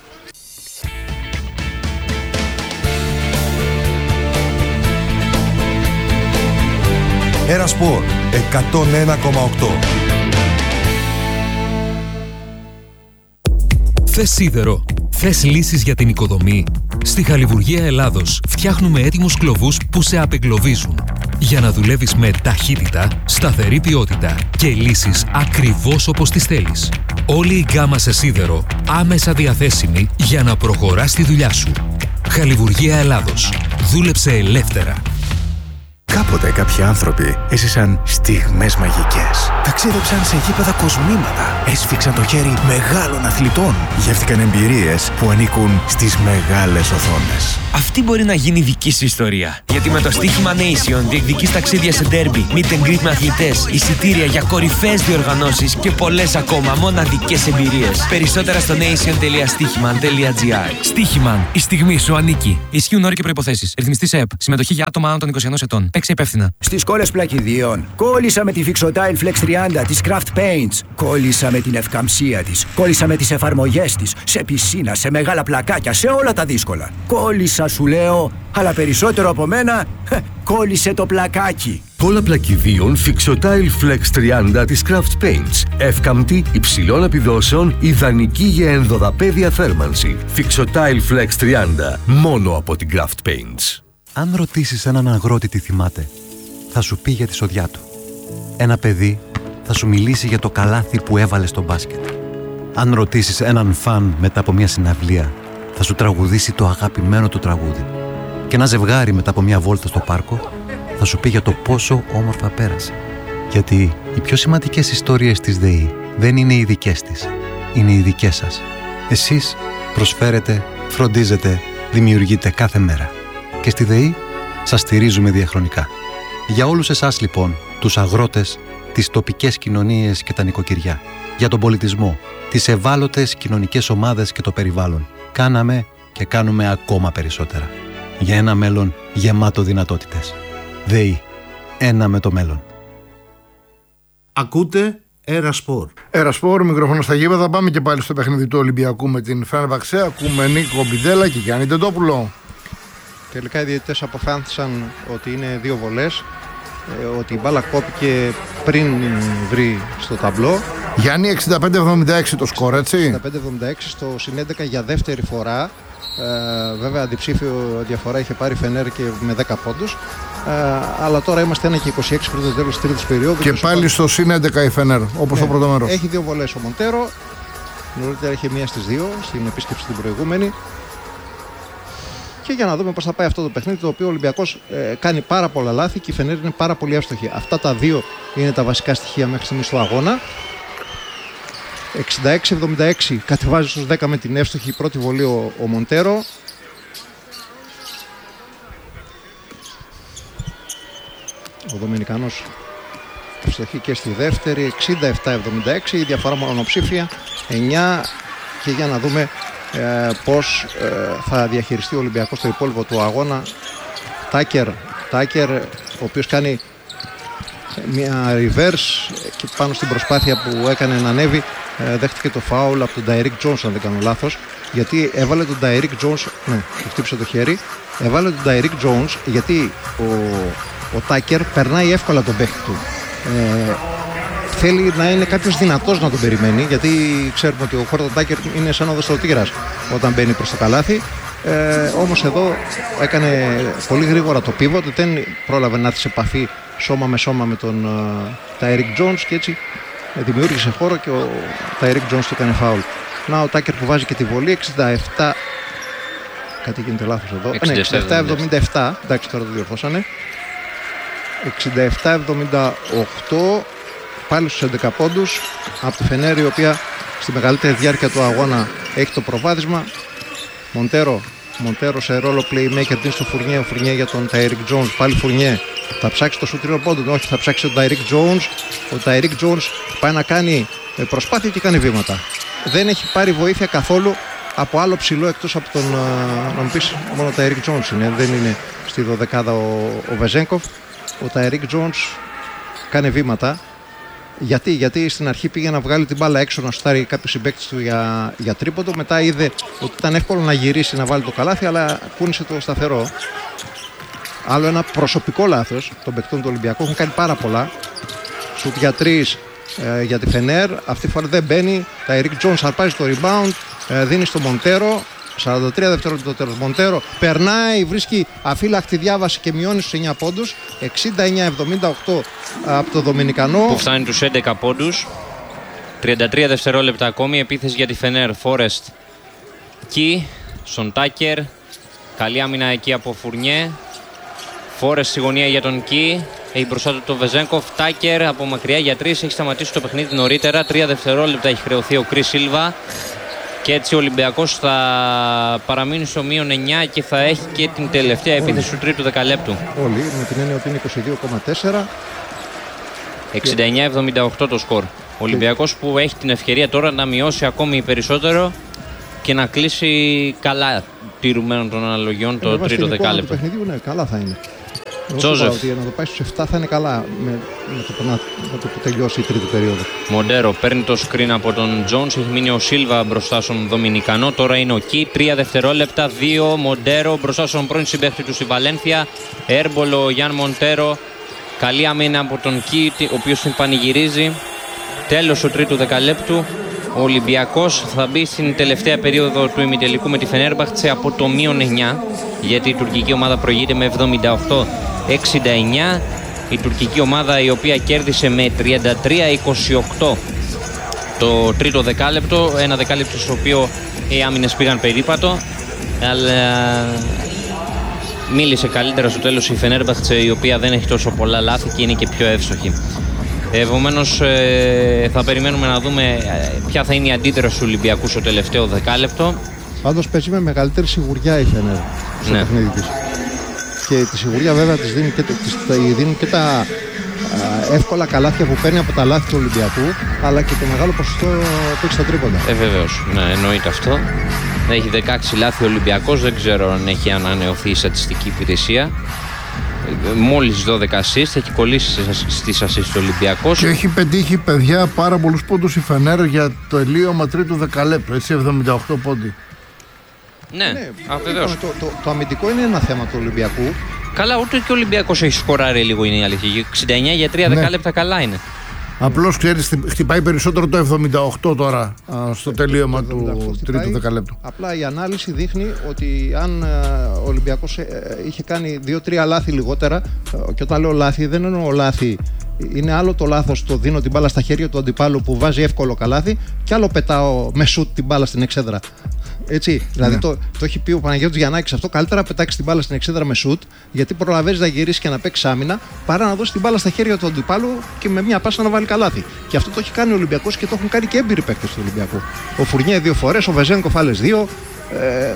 Έρα Σπορ εκατόν ένα κόμμα οκτώ. Θες σίδερο? Θες λύσεις για την οικοδομή? Στη Χαλιβουργία Ελλάδος φτιάχνουμε έτοιμους κλωβούς που σε απεγκλωβίζουν για να δουλεύεις με ταχύτητα, σταθερή ποιότητα και λύσεις ακριβώς όπως τις θέλεις. Όλη η γκάμα σε σίδερο άμεσα διαθέσιμη για να προχωράς τη δουλειά σου. Χαλιβουργία Ελλάδος. Δούλεψε ελεύθερα. Κάποτε κάποιοι άνθρωποι έζησαν στιγμές μαγικές. Ταξίδεψαν σε γήπεδα κοσμήματα. Έσφιξαν το χέρι μεγάλων αθλητών. Γεύτηκαν εμπειρίες που ανήκουν στις μεγάλες οθόνες. Αυτή μπορεί να γίνει δική σου ιστορία. Γιατί με το στοίχημα Nation διεκδικείς ταξίδια σε ντέρμπι, meet and greet με αθλητές, εισιτήρια για κορυφαίες διοργανώσεις και πολλές ακόμα μοναδικές εμπειρίες. Περισσότερα στο nation τελεία στοίχημαν τελεία gr. Στοίχημαν, η στιγμή σου ανήκει. Ισχύουν όροι και προϋποθέσεις. Ρυθμιστής ΕΕΠ. Συμμετοχή για άτομα άνω των είκοσι ενός ετών. Παίξε υπεύθυνα. Στις κόλλες πλακιδίων. Κόλλησα με τη Fixotile Flex τριάντα της Craft Paints. Κόλλησα με την ευκαμψία της. Κόλλησα με τις εφαρμογές της. Σε πισίνα, σε μεγάλα πλακάκια, σε όλα τα δύσκολα. Κόλλησα, σου λέω, αλλά περισσότερο από μένα, κόλλησε το πλακάκι. Κόλλα πλακιδίων Fixotile Flex τριάντα της Craft Paints. Εύκαμπτη, υψηλών επιδόσεων, ιδανική για ενδοδαπέδια θέρμανση. Fixotile Flex τριάντα, μόνο από την Craft Paints. Αν ρωτήσεις έναν αγρότη τι θυμάται, θα σου πει για τη σοδιά του. Ένα παιδί θα σου μιλήσει για το καλάθι που έβαλε στο μπάσκετ. Αν ρωτήσεις έναν φαν μετά από μια συναυλία, θα σου τραγουδήσει το αγαπημένο του τραγούδι. Και ένα ζευγάρι μετά από μια βόλτα στο πάρκο θα σου πει για το πόσο όμορφα πέρασε. Γιατί οι πιο σημαντικές ιστορίες της ΔΕΗ δεν είναι οι δικές της, είναι οι δικές σας. Εσείς προσφέρετε, φροντίζετε, δημιουργείτε κάθε μέρα. Και στη ΔΕΗ σας στηρίζουμε διαχρονικά. Για όλους εσάς λοιπόν, τους αγρότες, τις τοπικές κοινωνίες και τα νοικοκυριά, για τον πολιτισμό, τις ευάλωτες κοινωνικές ομάδες και το περιβάλλον, κάναμε και κάνουμε ακόμα περισσότερα. Για ένα μέλλον γεμάτο δυνατότητες. ΔΕΗ. Ένα με το μέλλον. Ακούτε Έρα Σπορ. Έρα Σπορ, μικρόφωνο στα γήπεδα. Πάμε και πάλι στο παιχνίδι του Ολυμπιακού με την Φενέρμπαχτσε. Ακούμε Νίκο Μπιντέλα και Γιάννη Τεντόπουλο. Τελικά οι διαιτητές αποφάνθησαν ότι είναι δύο βολές, ότι η μπάλα κόπηκε πριν βρει στο ταμπλό. Γιάννη, εξήντα πέντε εβδομήντα έξι το σκορ, έτσι. εξήντα πέντε εβδομήντα έξι στο συν έντεκα για δεύτερη φορά. Ε, βέβαια αντιψήφιο διαφορά είχε πάρει Φενέρ και με δέκα πόντους. Ε, αλλά τώρα είμαστε ένα και είκοσι έξι πριν το τέλος της τρίτης περίοδου. Και πάλι στο συν έντεκα η Φενέρ, όπως ναι, το πρώτο μέρος. Έχει δύο βολές ο Μοντέρο. Νωρίτερα είχε μία στις δύο στην επίσκεψη την προηγούμενη. Και για να δούμε πώς θα πάει αυτό το παιχνίδι, το οποίο ο Ολυμπιακός ε, κάνει πάρα πολλά λάθη και η Φενέρ είναι πάρα πολύ εύστοχη. Αυτά τα δύο είναι τα βασικά στοιχεία μέχρι στιγμής του αγώνα. εξήντα έξι εβδομήντα έξι κατεβάζει στους δέκα με την εύστοχη πρώτη βολή ο, ο Μοντέρο. Ο Δομινικανός ευστοχή και στη δεύτερη. Εξήντα επτά εβδομήντα έξι, η διαφορά μονοψήφια εννιά. Και για να δούμε ε, πώς ε, θα διαχειριστεί ο Ολυμπιακός το υπόλοιπο του αγώνα. Τάκερ, Τάκερ ο οποίος κάνει μια reverse και πάνω στην προσπάθεια που έκανε να ανέβει ε, δέχτηκε το φάουλ από τον Ντάιρικ Τζόνς, αν δεν κάνω λάθος, γιατί έβαλε τον Ντάιρικ Τζόνς, ναι, του χτύπησε το χέρι, έβαλε τον Ντάιρικ Τζόνς γιατί ο, ο Τάκερ περνάει εύκολα τον παίχτη του. Ε, θέλει να είναι κάποιος δυνατός να τον περιμένει, γιατί ξέρουμε ότι ο Χόρτον Τάκερ είναι σαν οδός τίγρας όταν μπαίνει προς το καλάθι. Ε, όμως εδώ έκανε πολύ γρήγορα το pivot, δεν πρόλαβε να έρθει σε επαφή σώμα με σώμα με τον Τάιρικ Τζόνς και έτσι δημιούργησε χώρο και ο Τάιρικ Τζόνς του έκανε φάουλ. Να ο Τάκερ που βάζει και τη βολή εξήντα επτά. Κάτι γίνεται λάθος εδώ. εξήντα επτά εβδομήντα επτά. Εντάξει, τώρα το διορθώσανε. εξήντα επτά εβδομήντα οκτώ. Πάλι στους έντεκα πόντους από τη Φενέρ, η οποία στη μεγαλύτερη διάρκεια του αγώνα έχει το προβάδισμα. Μοντέρο, Μοντέρο σε ρόλο playmaker, δίνει στο Φουρνιέ, ο Φουρνιέ για τον Τάιρικ Τζόνς. Πάλι Φουρνιέ, θα ψάξει το σου τριών πόντων, όχι, θα ψάξει τον Τάιρικ Τζόνς. Ο Τάιρικ Τζόνς πάει να κάνει προσπάθεια και κάνει βήματα. Δεν έχει πάρει βοήθεια καθόλου από άλλο ψηλό εκτός από τον, να μου πεις, μόνο ο Τάιρικ Τζόνς είναι, δεν είναι στη δωδεκάδα ο, ο Βεζέγκοφ. Ο Τάιρικ Τζόνς κάνει βήματα. Γιατί, γιατί στην αρχή πήγε να βγάλει την μπάλα έξω να σουτάρει κάποιο συμπαίκτης του για, για τρίποντο. Μετά είδε ότι ήταν εύκολο να γυρίσει να βάλει το καλάθι, αλλά κούνησε το σταθερό. Άλλο ένα προσωπικό λάθος των παικτών του Ολυμπιακού. Έχουν κάνει πάρα πολλά. Σουτ για τρεις ε, για τη Φενέρ. Αυτή τη φορά δεν μπαίνει. Τα Ερικ Τζόνς αρπάζει το rebound. Ε, δίνει στο Μοντέρο. σαράντα τρία δευτερόλεπτα το τέλος. Μοντέρο περνάει, βρίσκει αφύλακτη διάβαση και μειώνει στους εννιά πόντους. εξήντα εννιά εβδομήντα οκτώ από το Δομινικανό. Που φτάνει τους έντεκα πόντους. τριάντα τρία δευτερόλεπτα ακόμη. Επίθεση για τη Φενέρ. Φόρεστ Κι, Σον Τάκερ. Καλή άμυνα εκεί από Φουρνιέ. Φόρες στη γωνία για τον Κι. Έχει μπροστά του τον Βεζένκοφ. Τάκερ από μακριά για τρεις. Έχει σταματήσει το παιχνίδι νωρίτερα. Τρία δευτερόλεπτα έχει χρεωθεί ο Κρις Σίλβα. Και έτσι ο Ολυμπιακός θα παραμείνει στο μείον εννιά και θα έχει και την τελευταία επίθεση του τρίτου δεκαλέπτου. Όλοι με την έννοια ότι είναι είκοσι δύο κόμμα τέσσερα. εξήντα εννιά εβδομήντα οκτώ το σκορ. Ο Ολυμπιακός που έχει την ευκαιρία τώρα να μειώσει ακόμη περισσότερο και να κλείσει καλά τηρουμένων των αναλογιών το τρίτο δεκάλεπτο. Το παιχνίδι ναι, καλά θα είναι. Τζόζεφ. Ότι να το πάει στους επτά θα είναι καλά με, με, το, να, με το που τελειώσει η τρίτη περίοδο. Μοντέρο παίρνει το screen από τον Τζόνς. Έχει μείνει ο Σίλβα μπροστά στον Δομινικανό. Τώρα είναι ο Κι. Τρία δευτερόλεπτα. Δύο. Μοντέρο μπροστά στον πρώην συμπαίχτη του στη Βαλένθια. Έρμπολο Γιάν Μοντέρο. Καλή αμήνα από τον Κι, ο οποίος την πανηγυρίζει. Τέλος του τρίτου δεκαλέπτου. Ο Ολυμπιακός θα μπει στην τελευταία περίοδο του ημιτελικού με τη Φενέρμπαχτσε από το μείον εννιά, γιατί η τουρκική ομάδα προηγείται με εβδομήντα οκτώ εξήντα εννιά. Η τουρκική ομάδα η οποία κέρδισε με τριάντα τρία είκοσι οκτώ το τρίτο δεκάλεπτο. Ένα δεκάλεπτο στο οποίο οι άμυνες πήγαν περίπατο, αλλά μίλησε καλύτερα στο τέλος η Φενέρμπαχτσε, η οποία δεν έχει τόσο πολλά λάθη και είναι και πιο εύστοχη. Επομένως ε, θα περιμένουμε να δούμε ε, ποια θα είναι η αντίδραση του Ολυμπιακού στο τελευταίο δεκάλεπτο. Πάντως παίζει με μεγαλύτερη σιγουριά η Φενέρ στο ναι. παιχνίδι της. Και τη σιγουριά βέβαια της δίνουν και, της, δίνουν και τα α, εύκολα καλάθια που παίρνει από τα λάθη του Ολυμπιακού, αλλά και το μεγάλο ποσοστό που έχει στα τρίποντα. Ε, βεβαίως, ναι, εννοείται αυτό. Έχει δεκαέξι λάθη ο Ολυμπιακός, δεν ξέρω αν έχει ανανεωθεί η στατιστική υπηρεσία. Μόλις δώδεκα assist, έχει κολλήσει στις assist του Ολυμπιακός. Και έχει πετύχει, παιδιά, πάρα πολλούς πόντους η Φενέρ για το τελείωμα τρίτου δεκαλέπτου, έτσι, εβδομήντα οκτώ πόντι. Ναι, ναι, το, το, το αμυντικό είναι ένα θέμα του Ολυμπιακού. Καλά, ούτε και ο Ολυμπιακός έχει σκοράρει λίγο, είναι η αλήθεια. εξήντα εννιά για τρία ναι. δεκάλεπτα καλά είναι. Απλώς, ξέρεις, χτυπάει περισσότερο το εβδομήντα οκτώ τώρα α, στο τελείωμα του τρίτου δεκαλέπτου. Απλά η ανάλυση δείχνει ότι αν ο Ολυμπιακός είχε κάνει δύο τρία λάθη λιγότερα, και όταν λέω λάθη δεν εννοώ λάθη, είναι άλλο το λάθος το δίνω την μπάλα στα χέρια του αντιπάλου που βάζει εύκολο καλάθι, και άλλο πετάω με σουτ την μπάλα στην εξέδρα. Έτσι, ναι. Δηλαδή το, το έχει πει ο Παναγιώτης Γιαννάκης αυτό. Καλύτερα πετάξει την μπάλα στην εξέδρα με σουτ, γιατί προλαβαίνει να γυρίσει και να παίξει άμυνα, παρά να δώσει την μπάλα στα χέρια του αντιπάλου και με μια πάσα να βάλει καλάθι. Και αυτό το έχει κάνει ο Ολυμπιακός και το έχουν κάνει και έμπειροι παίκτες του Ολυμπιακού. Ο Φουρνιέ δύο φορές, ο Βεζένκοφ άλλες δύο. Ε,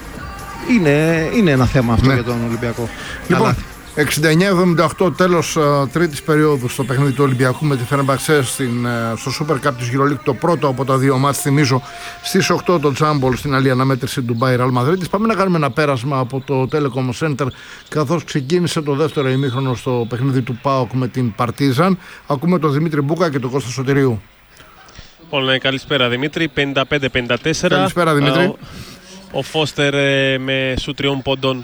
είναι, είναι ένα θέμα αυτό ναι. για τον Ολυμπιακό. Λοιπόν, εξήντα εννιά εβδομήντα οκτώ τέλος uh, τρίτης περίοδου στο παιχνίδι του Ολυμπιακού με τη Φενέρμπαχτσε uh, στο Super Cup της EuroLeague, το πρώτο από τα δύο μάτς, θυμίζω, στις οκτώ το Τζάμπολ στην άλλη αναμέτρηση του Μπάι Ρεάλ Μαδρίτης. Πάμε να κάνουμε ένα πέρασμα από το Telecom Center, καθώς ξεκίνησε το δεύτερο ημίχρονο στο παιχνίδι του ΠΑΟΚ με την Παρτίζαν. Ακούμε τον Δημήτρη Μπούκα και τον Κώστα Σωτηρίου. Λοιπόν, καλησπέρα Δημήτρη, πενήντα πέντε πενήντα τέσσερα. Καλησπέρα Δημήτρη. Ο, ο Φώστερ ε, με σου τριών πόντων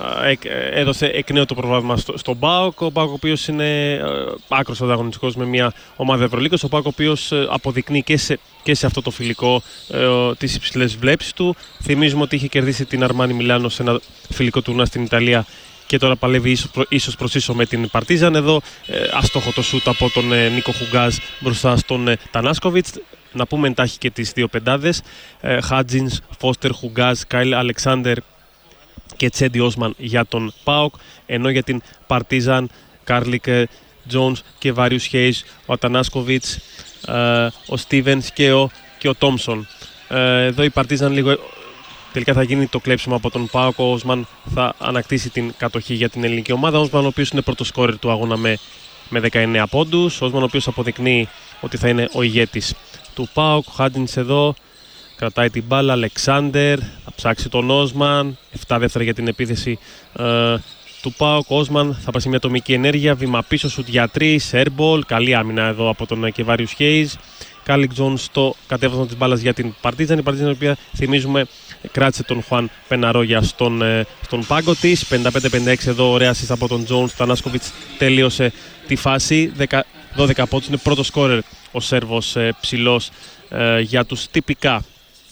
έδωσε εκ νέου το προβάδισμα στο, στον ΠΑΟΚ. Ο ΠΑΟΚ ο οποίος είναι ε, άκρος ανταγωνιστικός με μια ομάδα Ευρωλίγκας. Ο ΠΑΟΚ ο οποίος ε, αποδεικνύει και σε, και σε αυτό το φιλικό ε, τις υψηλές βλέψεις του. Θυμίζουμε ότι είχε κερδίσει την Αρμάνι Μιλάνο σε ένα φιλικό τουρνουά στην Ιταλία και τώρα παλεύει ίσως, προ, ίσως προς ίσο με την Παρτίζαν. Εδώ ε, αστόχο το σούτ από τον ε, Νίκο Χουγκάζ μπροστά στον ε, Τανάσκοβιτς. Να πούμε εντάχει και τις δύο πεντάδες. Ε, Χάτζινς, Φώστερ, Χουγκάζ, Κάιλ Αλεξάνδερ και Τσέντι Όσμαν για τον ΠΑΟΚ, ενώ για την Παρτίζαν Κάρλικ Τζόνς και Βάριους Χέις, ο Ατανάσκοβιτς, ε, ο Στίβενς και ο, και ο Τόμσον. Ε, εδώ η Παρτίζαν λίγο τελικά θα γίνει το κλέψιμο από τον ΠΑΟΚ. Ο Όσμαν θα ανακτήσει την κατοχή για την ελληνική ομάδα. Ο Όσμαν ο οποίος είναι πρώτο σκόρερ του αγώνα με, με δεκαεννέα πόντους. Ο Όσμαν ο οποίος αποδεικνύει ότι θα είναι ο ηγέτης του ΠΑΟΚ. Ο Χάντινς εδώ κρατάει την μπάλα, Αλεξάνδερ, θα ψάξει τον Όσμαν, επτά δεύτερα για την επίθεση ε, του ΠΑΟΚ. Όσμαν θα πάει σε μια ατομική ενέργεια, βήμα πίσω, σουτ για τρεις, airball, καλή άμυνα εδώ από τον Κεβάριους Χέις. Κάλικ Τζον στο κατέβασμα της μπάλας για την Παρτίζαν. Η Παρτίζαν η οποία θυμίζουμε κράτησε τον Χουάν Πεναρόγια στον, ε, στον πάγκο της. πενήντα πέντε πενήντα έξι εδώ, ωραία assist από τον Τζόνς. Τανάσκοβιτς τελείωσε τη φάση, δώδεκα πόντους, είναι πρώτο σκόρερ ο Σέρβος ε, ψηλός ε, για τους τυπικά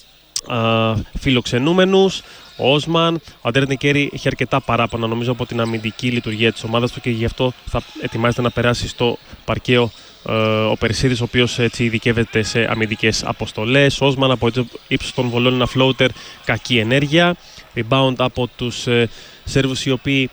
Uh, φιλοξενούμενους. Ο Όσμαν, ο Αντέρ Νικέρι έχει αρκετά παράπονα νομίζω από την αμυντική λειτουργία της ομάδας του και γι' αυτό θα ετοιμάζεται να περάσει στο παρκαίο uh, ο Περσίδης, ο οποίος έτσι ειδικεύεται σε αμυντικές αποστολές. Ο Όσμαν από ύψος των βολών, ένα floater, κακή ενέργεια. Rebound από τους uh, Σέρβους οι οποίοι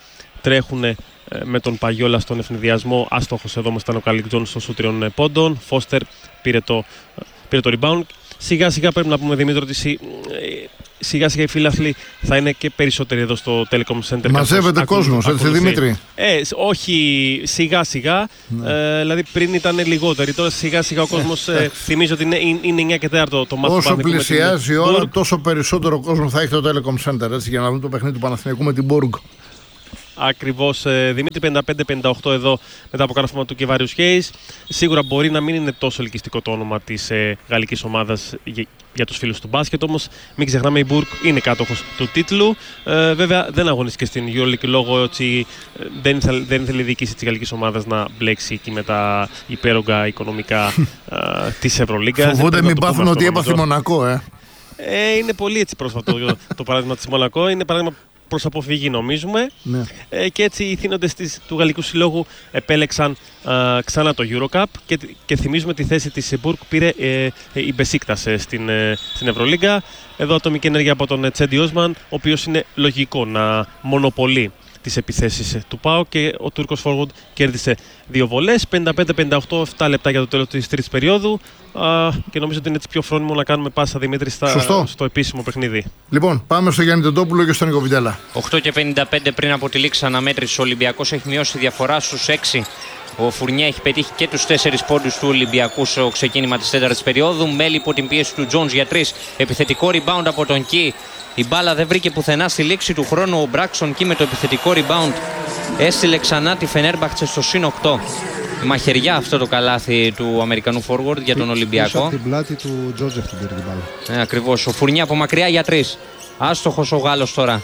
τρέχουν ε, με τον Παγιόλα στον ευνηδιασμό. Άστοχος εδώ όμως ήταν ο Καλικ Τζόνς στο σουτ τριών πόντων. Φώστερ πήρε το, πήρε το rebound. Σιγά σιγά πρέπει να πούμε, Δημήτρη, ότι σιγά σιγά οι φίλαθλοι θα είναι και περισσότεροι εδώ στο Telecom Center. Μαζεύεται κόσμος, έτσι Δημήτρη? Ε, όχι σιγά σιγά, ναι. ε, δηλαδή πριν ήταν λιγότεροι, τώρα σιγά σιγά ο κόσμος, ε, θυμίζω ότι είναι, είναι εννιά και τέσσερα το, το μάτι. Όσο πλησιάζει η ώρα, τόσο περισσότερο κόσμο θα έχει το Telecom Center, έτσι, για να δούμε το παιχνίδι του Παναθηναϊκού με την Μπουργκ. Ακριβώς, ε, Δημήτρη, πενήντα πέντε πενήντα οκτώ εδώ μετά από κάρφωμα του Κεβάριους Χέις. Σίγουρα μπορεί να μην είναι τόσο ελκυστικό το όνομα της ε, γαλλικής ομάδας για, για τους φίλους του μπάσκετ, όμως μην ξεχνάμε, η Μπουργκ είναι κάτοχος του τίτλου. Ε, βέβαια δεν αγωνίστηκε στην EuroLeague λόγω ότι ε, δεν, ήθελε, δεν ήθελε η διοίκηση της γαλλικής ομάδας να μπλέξει εκεί με τα υπέρογκα οικονομικά ε, της Ευρωλίγκας. Φοβούνται μην πάθουν ότι έπαθε Μονακό, ε. ε. Είναι πολύ έτσι πρόσφατο το, το παράδειγμα της Μονακό. Είναι παράδειγμα προς αποφυγή, νομίζουμε. Ναι. Ε, και έτσι οι θύνοντες της, του Γαλλικού Συλλόγου επέλεξαν α, ξανά το EuroCup και, και θυμίζουμε τη θέση της Μπουργκ πήρε ε, η Μπεσίκτας ε, στην, ε, στην Ευρωλίγκα. Εδώ ατομική ενέργεια από τον Τσέντι Όσμαν, ο οποίος είναι λογικό να μονοπολεί τις επιθέσεις του ΠΑΟΚ, και ο Τούρκος forward κέρδισε δύο βολές. πενήντα πέντε πενήντα οκτώ, επτά λεπτά για το τέλος της τρίτης περίοδου. Α, και νομίζω ότι είναι έτσι πιο φρόνιμο να κάνουμε πάσα, Δημήτρη, στα, στο επίσημο παιχνίδι. Λοιπόν, πάμε στο Γιάννη Τεντόπουλο και στον Νίκο Βιντέλα. οκτώ και πενήντα πέντε πριν από τη λήξη αναμέτρηση. Ο Ολυμπιακός έχει μειώσει τη διαφορά στους έξι. Ο Φουρνιέ έχει πετύχει και τους τέσσερις πόντους του Ολυμπιακού στο ξεκίνημα της τέταρτης περίοδου. Μέλη υπό την πίεση του Τζόνς για τρεις. Επιθετικό rebound από τον Κι. Η μπάλα δεν βρήκε πουθενά στη λήξη του χρόνου. Ο Μπράξον Κι με το επιθετικό rebound έστειλε ξανά τη Φενέρμπαχτσε στο συν οκτώ. Μαχαιριά αυτό το καλάθι του Αμερικανού forward για τον Ολυμπιακό. Από την πλάτη του Τζόζεφ την πήρε την μπάλα. Ε, ακριβώς. Ο Φουρνιέ από μακριά για τρεις. Άστοχος ο Γάλλος τώρα.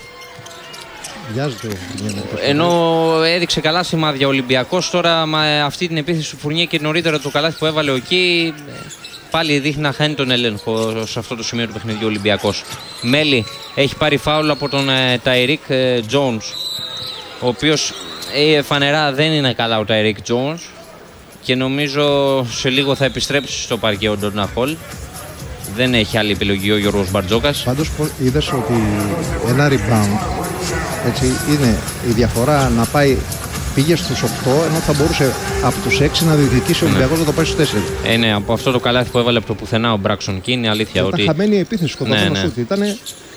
Ενώ έδειξε καλά σημάδια ο Ολυμπιακός, τώρα με αυτή την επίθεση του Φουρνιέ και νωρίτερα το καλάθι που έβαλε εκεί, πάλι δείχνει να χάνει τον έλεγχο σε αυτό το σημείο του παιχνιδιού ο Ολυμπιακός. Μέλη έχει πάρει φάουλ από τον Ταϊρίκ Τζόνς, ο οποίος ε, φανερά δεν είναι καλά ο Ταϊρίκ Τζόνς, και νομίζω σε λίγο θα επιστρέψει στο παρκέ ο Ντόνα Χολ. Δεν έχει άλλη επιλογή ο Γιώργος Μπαρτζόκας. Πάντως είδες ότι ένα rebound, έτσι, είναι η διαφορά να πάει, πήγε στους οκτώ, ενώ θα μπορούσε από τους έξι να διεκδικήσει ο Ολυμπιακός να το πάει στους τέσσερα. Ε, ναι, από αυτό το καλάθι που έβαλε από το πουθενά ο Μπράξον Κι, είναι αλήθεια ότι... Ήταν χαμένη η επίθεση σκοτωμένο, ναι, ναι. Σούτ, ήτανε...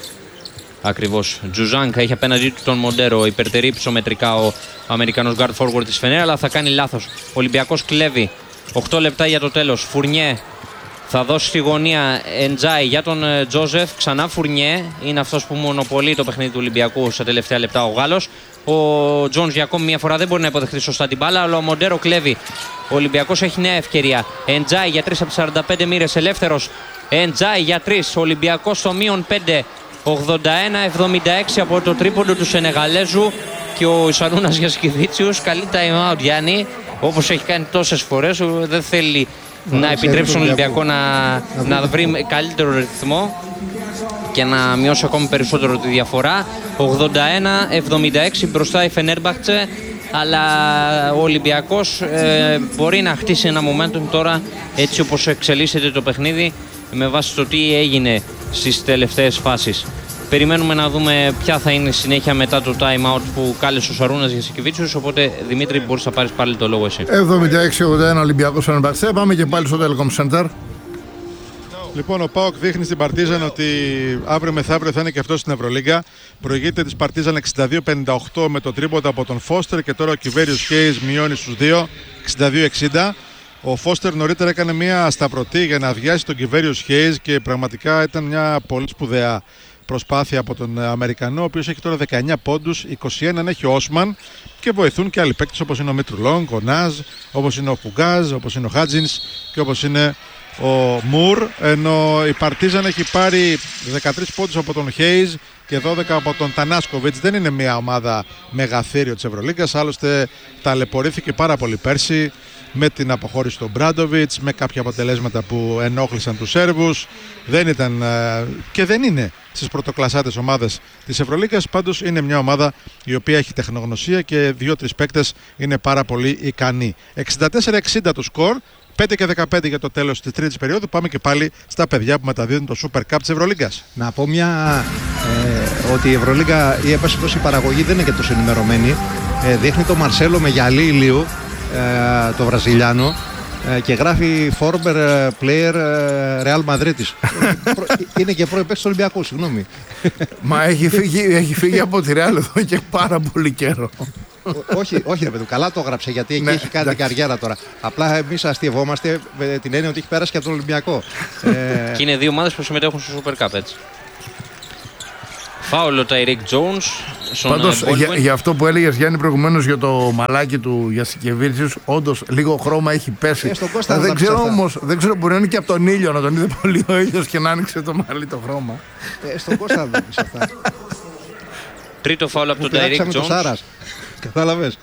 Ακριβώς. Τζουζάνκα έχει απέναντί του τον Μοντέρο. Υπερτερεί ψωμετρικά ο Αμερικανός guard forward της Φενέρα, αλλά θα κάνει λάθος. Ο Ολυμπιακός κλέβει. οκτώ λεπτά για το τέλος. Φουρνιέ θα δώσει στη γωνία Εντζάι για τον Τζόζεφ. Ξανά Φουρνιέ. Είναι αυτός που μονοπολεί το παιχνίδι του Ολυμπιακού στα τελευταία λεπτά ο Γάλλος. Ο Τζόνς για ακόμη μια φορά δεν μπορεί να υποδεχθεί σωστά την μπάλα, αλλά ο Μοντέρο κλέβει. Ο Ολυμπιακός έχει νέα ευκαιρία. Εντζάι για τρεις από σαράντα πέντε μοίρες, ελεύθερος. Εντζάι για τρεις. Ο Ολυμπιακός στο μείον πέντε. ογδόντα ένα εβδομήντα έξι από το τρίποντο του Σενεγαλέζου, και ο Ισαρούνας Γιασκεβίτσιους καλεί time out, Γιάννη, όπως έχει κάνει τόσες φορές. Δεν θέλει να, να επιτρέψει τον Ολυμπιακό να, να, να βρει καλύτερο ρυθμό και να μειώσει ακόμη περισσότερο τη διαφορά. ογδόντα ένα εβδομήντα έξι μπροστά η Φενέρμπαχτσε, αλλά ο Ολυμπιακός ε, μπορεί να χτίσει ένα momentum τώρα, έτσι όπως εξελίσσεται το παιχνίδι, με βάση το τι έγινε στις τελευταίες φάσεις. Περιμένουμε να δούμε ποια θα είναι η συνέχεια μετά το time out που κάλεσε ο Σαρούνας Γιασκεβίτσιους. Οπότε, Δημήτρη, μπορείς να πάρεις πάλι το λόγο εσύ. εβδομήντα έξι ογδόντα ένα Ολυμπιακός Φενέρμπαχτσε. Πάμε και πάλι στο Telecom Center. Λοιπόν, ο ΠΑΟΚ δείχνει στην Παρτίζαν ότι αύριο μεθαύριο θα είναι και αυτό στην Ευρωλίγκα. Προηγείται της Παρτίζαν εξήντα δύο πενήντα οκτώ με το τρίποντα από τον Φώστερ, και τώρα ο Κιβέριους Χέις μειώνει στους δύο, εξήντα δύο εξήντα. Ο Φώστερ νωρίτερα έκανε μια σταυρωτή για να αδειάσει τον Κιβέριους Χέις, και πραγματικά ήταν μια πολύ σπουδαία προσπάθεια από τον Αμερικανό, ο οποίος έχει τώρα δεκαεννιά πόντους, είκοσι ένα έχει ο Όσμαν, και βοηθούν και άλλοι παίκτες όπως είναι ο Μητρουλόγκ, ο Νάζ, όπως είναι ο Φουγκάζ, όπως είναι ο Χάτζινς και όπως είναι ο Μουρ. Ενώ η Παρτίζαν έχει πάρει δεκατρείς πόντους από τον Χέις και δώδεκα από τον Τανάσκοβιτς. Δεν είναι μια ομάδα μεγαθύριο της Ευρωλίγκας, άλλωστε ταλαιπωρήθηκε πάρα πολύ πέρσι με την αποχώρηση του Μπράντοβιτς, με κάποια αποτελέσματα που ενόχλησαν τους Σέρβους. Δεν ήταν και δεν είναι στις πρωτοκλασσάτες ομάδες της Ευρωλίγκας. Πάντως είναι μια ομάδα η οποία έχει τεχνογνωσία και δύο-τρεις παίκτες είναι πάρα πολύ ικανοί. εξήντα τέσσερα εξήντα το σκορ, πέντε και δεκαπέντε για το τέλος της τρίτης περίοδου. Πάμε και πάλι στα παιδιά που μεταδίδουν το Super Cup της Ευρωλίγκας. Να πω μια, ε, ότι η Ευρωλίγκα, η επάση η παραγωγή δεν είναι και τόσο ενημερωμένη. Ε, δείχνει το Μαρσέλο με γυαλί ηλίου, ε, το Βραζιλιάνο, ε, και γράφει former player Real Madrid. Είναι και πρώην παίκτης του Ολυμπιακού, συγγνώμη. Μα έχει φύγει, έχει φύγει από τη Real εδώ και πάρα πολύ καιρό. όχι, όχι ρε παιδί, καλά το έγραψε, γιατί εκεί Ναι, έχει κάνει την καριέρα τώρα. Απλά εμείς αστειευόμαστε με την έννοια ότι έχει πέρασει και από τον Ολυμπιακό. ε, Και είναι δύο ομάδες που συμμετέχουν στο Super Cup, έτσι. Φάουλ ο Ταϊρίκ Τζόουνς. Πάντως, για, για αυτό που έλεγες, Γιάννη, προηγουμένως για το μαλάκι του Γιασικεβίτσιους, όντως λίγο χρώμα έχει πέσει. Ε, στον Κώστα δεν, δεν ξέρω αυτά. όμως, δεν ξέρω, μπορεί να είναι και από τον ήλιο, να τον είδε πολύ ο ήλιος και να άνοιξε το μαλλί το χρώμα. ε, στον Κώστα δεν πεις αυτά. Τρίτο φάουλ από Μου τον Ταϊρίκ πειράξαμε το Τζόουνς. Σάρας. Κατάλαβες.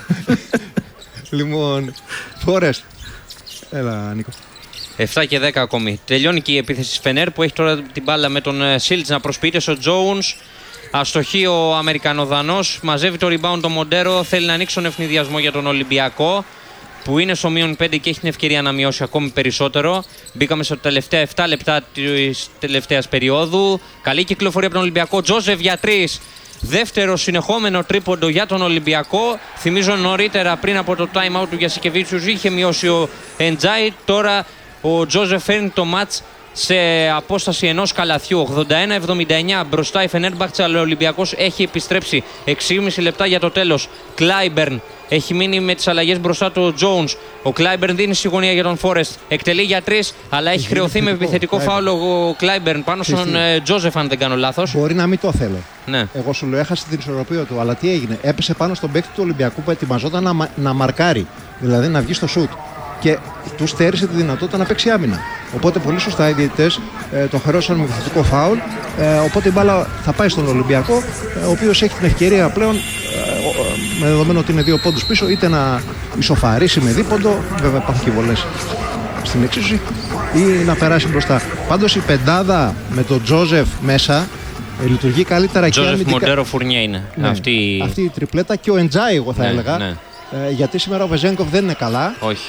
Λοιπόν, Φόρεστ. Έλα, Νίκο. επτά και δέκα ακόμη. Τελειώνει και η επίθεση της Φενέρ που έχει τώρα την μπάλα με τον Σίλτς να προσποιείται στο Τζόουνς. Αστοχεί ο Αμερικανοδανός. Μαζεύει το rebound το Μοντέρο. Θέλει να ανοίξει τον ευνηδιασμό για τον Ολυμπιακό, που είναι στο μείον πέντε και έχει την ευκαιρία να μειώσει ακόμη περισσότερο. Μπήκαμε στα τελευταία επτά λεπτά της τελευταίας περίοδου. Καλή κυκλοφορία από τον Ολυμπιακό. Τζόζεφ για τρεις. Δεύτερο συνεχόμενο τρίποντο για τον Ολυμπιακό. Θυμίζω νωρίτερα πριν από το time out του Γιασικεβίτσιους είχε μειώσει ο Εντζάι. Τώρα ο Τζόζεφ φέρνει το μάτς σε απόσταση ενός καλαθιού. ογδόντα ένα εβδομήντα εννιά μπροστά η Φενέρμπαχτσε, αλλά ο Ολυμπιακός έχει επιστρέψει. έξι και μισό λεπτά για το τέλος. Κλάιμπερν έχει μείνει με τις αλλαγές μπροστά του Τζόουνς. Ο Κλάιμπερν δίνει στη γωνία για τον Φόρεστ. Εκτελεί για τρεις, αλλά έχει χρεωθεί με επιθετικό φάουλ ο Κλάιμπερν πάνω στον ε, Τζόζεφ, αν δεν κάνω λάθος. Μπορεί να μην το θέλω. Ναι. Εγώ σου λέω, έχασε την ισορροπία του. Αλλά τι έγινε, έπεσε πάνω στον παίκτη του Ολυμπιακού που ετοιμαζόταν να, να μαρκάρει. Δηλαδή να βγει στο σουτ. Και του στέρισε τη δυνατότητα να παίξει άμυνα. Οπότε πολύ σωστά οι διαιτητές ε, το χαρώσαν με επιθετικό φάουλ. Ε, οπότε η μπάλα θα πάει στον Ολυμπιακό, ε, ο οποίος έχει την ευκαιρία πλέον, ε, με δεδομένο ότι είναι δύο πόντους πίσω, είτε να ισοφαρίσει με δίποντο, βέβαια υπάρχουν και βολές στην εξίσωση, ή να περάσει μπροστά. Πάντως η πεντάδα με τον Τζόζεφ μέσα ε, λειτουργεί καλύτερα και Τζόζεφ αμυντικά. Μοντέρο Φουρνιέ είναι. Ναι, αυτή... αυτή η τριπλέτα και ο Εντζάι, εγώ θα ναι, έλεγα. Ναι. Ε, γιατί σήμερα ο Βεζένκοφ δεν είναι καλά. Όχι.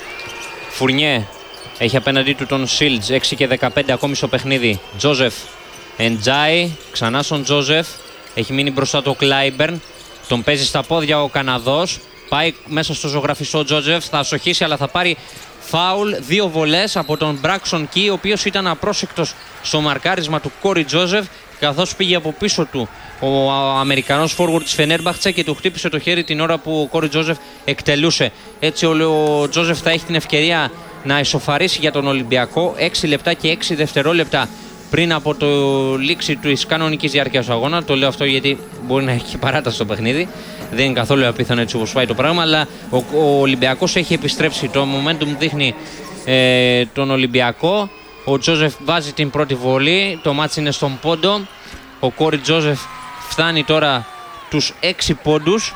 Φουρνιέ έχει απέναντί του τον Σίλτζ, έξι και δεκαπέντε ακόμη στο παιχνίδι. Τζόζεφ, Εντζάι, ξανά στον Τζόζεφ. Έχει μείνει μπροστά το Κλάιμπερν. Τον παίζει στα πόδια ο Καναδός. Πάει μέσα στο ζωγραφιστό Τζόζεφ. Θα αστοχίσει, αλλά θα πάρει φάουλ. Δύο βολές από τον Μπράξον Κι, ο οποίος ήταν απρόσεκτος στο μαρκάρισμα του Κόρι Τζόζεφ, καθώς πήγε από πίσω του ο Αμερικανός forward της Φενέρμπαχτσε και του χτύπησε το χέρι την ώρα που ο Κόρι Τζόζεφ εκτελούσε. Έτσι ο Τζόζεφ θα έχει την ευκαιρία να ισοφαρίσει για τον Ολυμπιακό. έξι λεπτά και έξι δευτερόλεπτα πριν από το λήξη της κανονικής διάρκειας του αγώνα. Το λέω αυτό γιατί μπορεί να έχει παράταση στο παιχνίδι. Δεν είναι καθόλου απίθανο έτσι όπως πάει το πράγμα, αλλά ο, ο Ολυμπιακός έχει επιστρέψει. Το momentum δείχνει ε, τον Ολυμπιακό. Ο Τζόζεφ βάζει την πρώτη βολή. Το μάτς είναι στον πόντο. Ο Κόρι Τζόζεφ φτάνει τώρα τους έξι πόντους.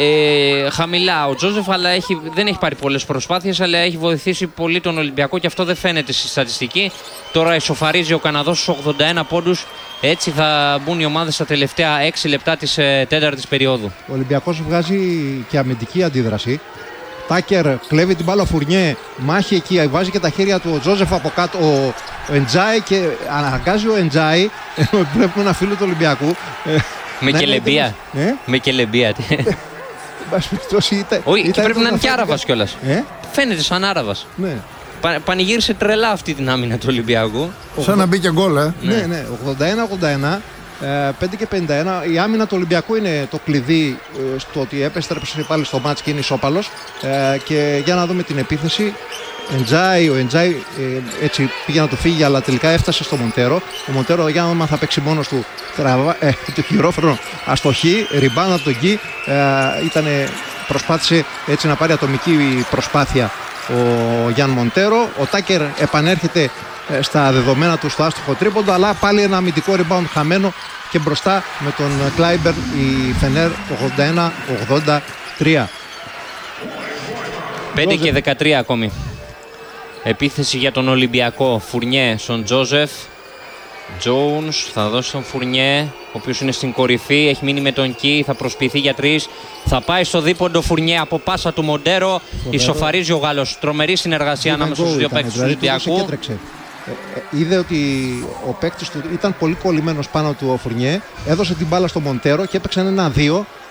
Ε, χαμηλά ο Τζόζεφ, αλλά έχει, δεν έχει πάρει πολλές προσπάθειες, αλλά έχει βοηθήσει πολύ τον Ολυμπιακό και αυτό δεν φαίνεται στη στατιστική. Τώρα ισοφαρίζει ο Καναδός στους ογδόντα ένα πόντους. Έτσι θα μπουν οι ομάδες στα τελευταία έξι λεπτά της ε, τέταρτης περίοδου. Ο Ολυμπιακός βγάζει και αμυντική αντίδραση. Τάκερ κλέβει την μπάλα, Φουρνιέ μάχη εκεί, βάζει και τα χέρια του ο Τζόζεφ από κάτω, ο, ο Εντζάι, και αναγκάζει ο Εντζάι. Βλέπουμε ένα φίλο του Ολυμπιακού. Με κελεμπία. Ε? Με κελεμπία. Όχι, και πρέπει να είναι και Άραβας κιόλας. Ε? Φαίνεται σαν Άραβας. Ναι. Πα, πανηγύρισε τρελά αυτή την άμυνα του Ολυμπιακού. Σαν να μπήκε γκολ, ε. Ναι, ναι, ογδόντα ένα ογδόντα ένα. πέντε και πενήντα ένα. Η άμυνα του Ολυμπιακού είναι το κλειδί ε, στο ότι επέστρεψε πάλι στο μάτς και είναι ισόπαλος. Ε, και για να δούμε την επίθεση. Εντζάι, ο Εντζάι ε, έτσι πήγε να το φύγει, αλλά τελικά έφτασε στο Μοντέρο. Ο Μοντέρο, για να δούμε αν θα παίξει μόνος του, τραβά, ε, το χειρόφρονο αστοχή, ριμπάν από τον Γκί. Ε, ήτανε, προσπάθησε έτσι να πάρει ατομική προσπάθεια ο Γιάν Μοντέρο. Ο Τάκερ επανέρχεται στα δεδομένα του στο άστοχο τρίποντο, αλλά πάλι ένα αμυντικό rebound χαμένο και μπροστά με τον Κλάιμπερν η Φενέρ ογδόντα ένα ογδόντα τρία. πέντε και δεκατρία ακόμη. Επίθεση για τον Ολυμπιακό. Φουρνιέ στον Τζόζεφ. Τζόουνς θα δώσει τον Φουρνιέ, ο οποίος είναι στην κορυφή. Έχει μείνει με τον Κι, θα προσποιηθεί για τρεις. Θα πάει στο δίποντο Φουρνιέ από πάσα του Μοντέρο. Ισοφαρίζει ο Γάλλος. Τρομερή συνεργασία ανάμεσα στους δύο παίκτες του Ολυμπιακού. Είδε ότι ο παίκτης του ήταν πολύ κολλημένος πάνω του ο Φουρνιέ. Έδωσε την μπάλα στο Μοντέρο και έπαιξαν ένα δύο.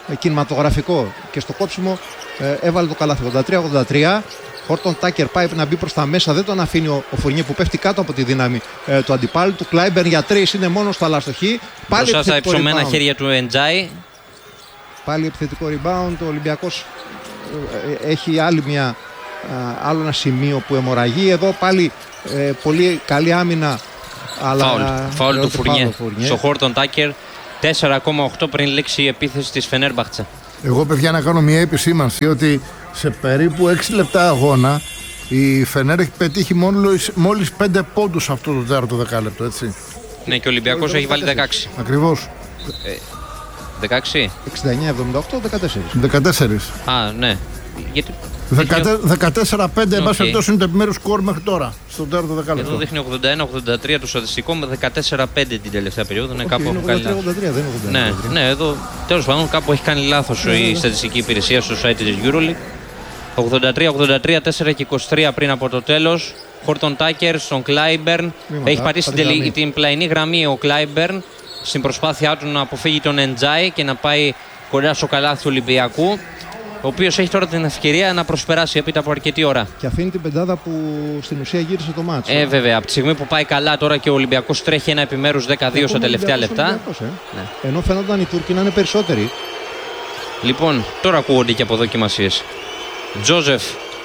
ε, κινηματογραφικό και στο κόψιμο ε, έβαλε το καλάθι. ογδόντα τρία ογδόντα τρία. Χόρτον Τάκερ πάει να μπει προς τα μέσα, δεν τον αφήνει ο, ο Φουρνιέ που πέφτει κάτω από τη δύναμη ε, του αντιπάλου του. Κλάιμπερν για τρεις, είναι μόνο στο αλαστοχή. Πάλι μπροστά στα υψωμένα χέρια του Εντζάι. Πάλι επιθετικό rebound. Ο Ολυμπιακός ε, έχει άλλη μια, α, άλλο ένα σημείο που αιμορραγεί. Εδώ πάλι ε, πολύ καλή άμυνα. Αλλά φάουλ, φάουλ του Φουρνιέ στο Χόρτον Τάκερ. τέσσερα κόμμα οκτώ πριν λήξει η επίθεση της Φενέρμπαχτσε. Εγώ, παιδιά, να κάνω μια επισήμανση ότι σε περίπου έξι λεπτά αγώνα η Φενέρ έχει πετύχει μόλις, μόλις πέντε πόντους αυτό το τέταρτο δεκάλεπτο, έτσι. Ναι, και ο Ολυμπιακός έχει βάλει δεκαέξι. Ακριβώς. Ε, δεκαέξι. εξήντα εννιά εβδομήντα οκτώ, δεκατέσσερα. δεκατέσσερα. Α, ναι. Γιατί... δεκατέσσερα πέντε, εν πάση περιπτώσει, είναι το επιμέρους σκορ μέχρι τώρα, στο τέταρτο δεκάλεπτο. Εδώ δείχνει ογδόντα ένα ογδόντα τρία το στατιστικό με δεκατέσσερα πέντε την τελευταία περίοδο. Είναι κάπου ογδόντα τρία ογδόντα τρία, δεν είναι ογδόντα ένα. Ναι, ναι, εδώ τέλος πάντων κάπου έχει κάνει λάθος ναι, η ναι. στατιστική υπηρεσία στο site της EuroLeague. ογδόντα τρία ογδόντα τρία, τέσσερα και είκοσι τρία πριν από το τέλος. Χόρτον Τάκερ στον Κλάιμπερν. Έχει πατήσει την, την πλαϊνή γραμμή ο Κλάιμπερν στην προσπάθειά του να αποφύγει τον Εντζάι και να πάει κοντά στο καλάθι του Ολυμπιακού, ο οποίος έχει τώρα την ευκαιρία να προσπεράσει έπειτα από αρκετή ώρα. Και αφήνει την πεντάδα που στην ουσία γύρισε το μάτσο. Ε, βέβαια, από τη στιγμή που πάει καλά τώρα και ο Ολυμπιακός τρέχει ένα επιμέρους δεκαδύο στα τελευταία λεπτά. Ε. Ναι. Ενώ φαίνονταν οι Τούρκοι να είναι περισσότεροι. Λοιπόν, τώρα ακούγονται και αποδοκιμασίες. Τζόζεφ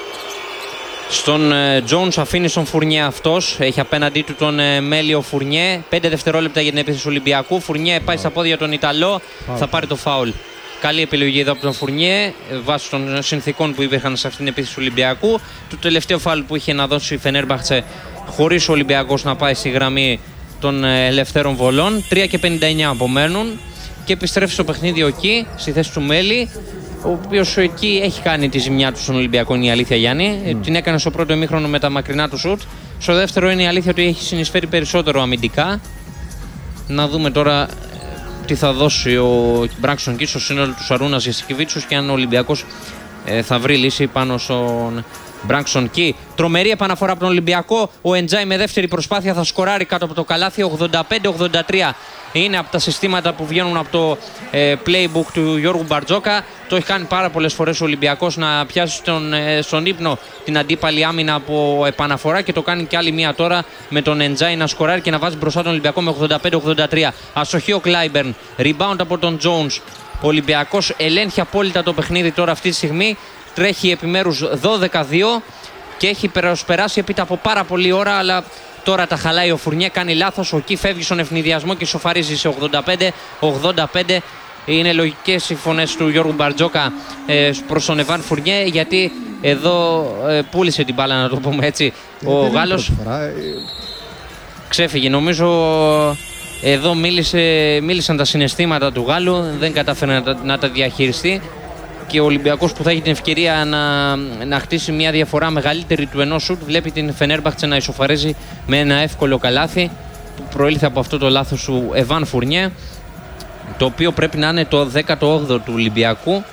στον Τζόουνς, αφήνει στον Φουρνιέ αυτός. Έχει απέναντί του τον ε, Μέλιο Φουρνιέ. πέντε δευτερόλεπτα για την επίθεση του Ολυμπιακού. Φουρνιέ πάει στα πόδια των Ιταλό. Φάουλ. Θα πάρει το φάουλ. Καλή επιλογή εδώ από τον Φουρνιέ βάσει των συνθήκων που υπήρχαν σε αυτήν την επίθεση του Ολυμπιακού. Το τελευταίο φάουλ που είχε να δώσει η Φενέρμπαχτσε χωρίς ο Ολυμπιακός να πάει στη γραμμή των ελευθέρων βολών. τρία και πενήντα εννιά απομένουν και επιστρέφει στο παιχνίδι ο Κι στη θέση του Μέλη, ο οποίος εκεί έχει κάνει τη ζημιά του στον Ολυμπιακό, είναι η αλήθεια, Γιάννη. Mm. Την έκανε στο πρώτο ημίχρονο με τα μακρινά του σουτ. Στο δεύτερο είναι η αλήθεια ότι έχει συνεισφέρει περισσότερο αμυντικά. Να δούμε τώρα τι θα δώσει ο Μπράνξον Κι στο σύνολο του Σαρούνας Γιασικεβίτσιους και αν ο Ολυμπιακός ε, θα βρει λύση πάνω στον Μπράνξον Κι. Τρομερή επαναφορά από τον Ολυμπιακό. Ο Εντζάι με δεύτερη προσπάθεια θα σκοράρει κάτω από το καλάθι. ογδόντα πέντε ογδόντα τρία είναι από τα συστήματα που βγαίνουν από το ε, playbook του Γιώργου Μπαρτζόκα. Το έχει κάνει πάρα πολλές φορές ο Ολυμπιακός να πιάσει στον, ε, στον ύπνο την αντίπαλη άμυνα από επαναφορά και το κάνει και άλλη μία τώρα με τον Εντζάι να σκοράρει και να βάζει μπροστά τον Ολυμπιακό με ογδόντα πέντε ογδόντα τρία. Αστοχή ο Κλάιμπερν. Rebound από τον Jones. Ο Ολυμπιακός ελέγχει απόλυτα το παιχνίδι τώρα αυτή τη στιγμή. Τρέχει επιμέρους δώδεκα δύο και έχει προσπεράσει έπειτα από πάρα πολλή ώρα, αλλά τώρα τα χαλάει ο Φουρνιέ, κάνει λάθος. Ο Κι φεύγει στον ευνηδιασμό και σοφαρίζει σε ογδόντα πέντε ογδόντα πέντε. Είναι λογικές οι φωνές του Γιώργου Μπαρτζόκα ε, προς τον Εβάν Φουρνιέ, γιατί εδώ ε, πούλησε την μπάλα, να το πούμε έτσι, ο Γάλλος. Ξέφυγε. Νομίζω εδώ μίλησε, μίλησαν τα συναισθήματα του Γάλλου, δεν κατάφερε να, να τα διαχειριστεί. Και ο Ολυμπιακός που θα έχει την ευκαιρία να, να χτίσει μια διαφορά μεγαλύτερη του ενός σουτ, βλέπει την Φενέρμπαχτσε να ισοφαρίζει με ένα εύκολο καλάθι που προήλθε από αυτό το λάθος του Εβάν Φουρνιέ, το οποίο πρέπει να είναι το δέκατο όγδοο του Ολυμπιακού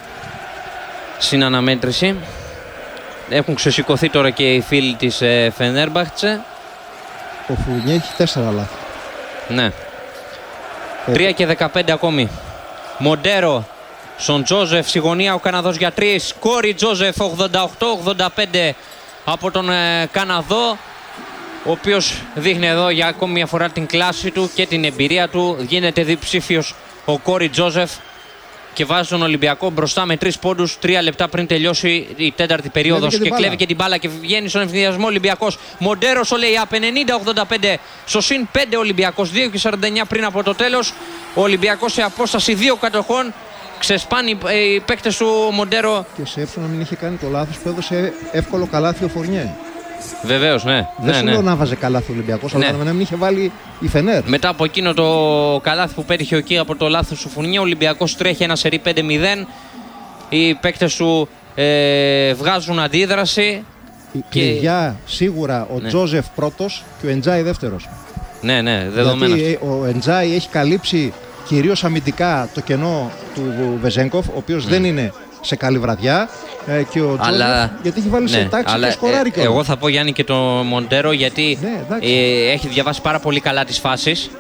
στην αναμέτρηση. Έχουν ξεσηκωθεί τώρα και οι φίλοι της ε, Φενέρμπαχτσε. Ο Φουρνιέ έχει τέσσερα λάθη. Ναι. Ε... τρία και δεκαπέντε ακόμη. Μοντέρο στον Τζόζεφ, στη γωνία ο Καναδός για τρεις. Κόρι Τζόζεφ, ογδόντα οκτώ ογδόντα πέντε από τον ε, Καναδό, ο οποίος δείχνει εδώ για ακόμη μια φορά την κλάση του και την εμπειρία του. Γίνεται διψήφιος ο Κόρι Τζόζεφ και βάζει τον Ολυμπιακό μπροστά με τρεις πόντους τρία λεπτά πριν τελειώσει η τέταρτη περίοδος και, και κλέβει και την μπάλα και βγαίνει στον ευθυνδιασμό Ολυμπιακός. Μοντέρο στο lay-up, ενενήντα ογδόντα πέντε στο συν πέντε Ολυμπιακός, δύο και σαράντα εννιά πριν από το τέλος. Ο Ολυμπιακός σε απόσταση δύο κατοχών. Ξεσπάνει οι παίκτες του Μοντέρο. Και σε έψω να μην είχε κάνει το λάθος που έδωσε εύκολο καλάθι ο Φουρνιέ. Βεβαίως, ναι. Δεν ναι, σου ναι. λέω να βάζε καλάθι ο Ολυμπιακός, ναι. αλλά να μην είχε βάλει η Φενέρ. Μετά από εκείνο το καλάθι που πέτυχε ο Κι από το λάθος του Φουρνιέ, ο Ολυμπιακός τρέχει ένα σερί πέντε μηδέν. Οι παίκτες του ε, βγάζουν αντίδραση. Η και... κλειδιά σίγουρα ο ναι. Τζόζεφ πρώτος και ο Εντζάι δεύτερος. Ναι, ναι, δεδομένα. Γιατί ο Εντζάι έχει καλύψει κυρίως αμυντικά το κενό του Βεζέγκοφ, ο οποίος mm. δεν είναι σε καλή βραδιά, ε, και ο Τζόζεφ γιατί έχει βάλει ναι, σε τάξη αλλά, και σκοράρει ε, εγώ θα πω, Γιάννη, και το Μοντέρο, γιατί ναι, ε, έχει διαβάσει πάρα πολύ καλά τις φάσεις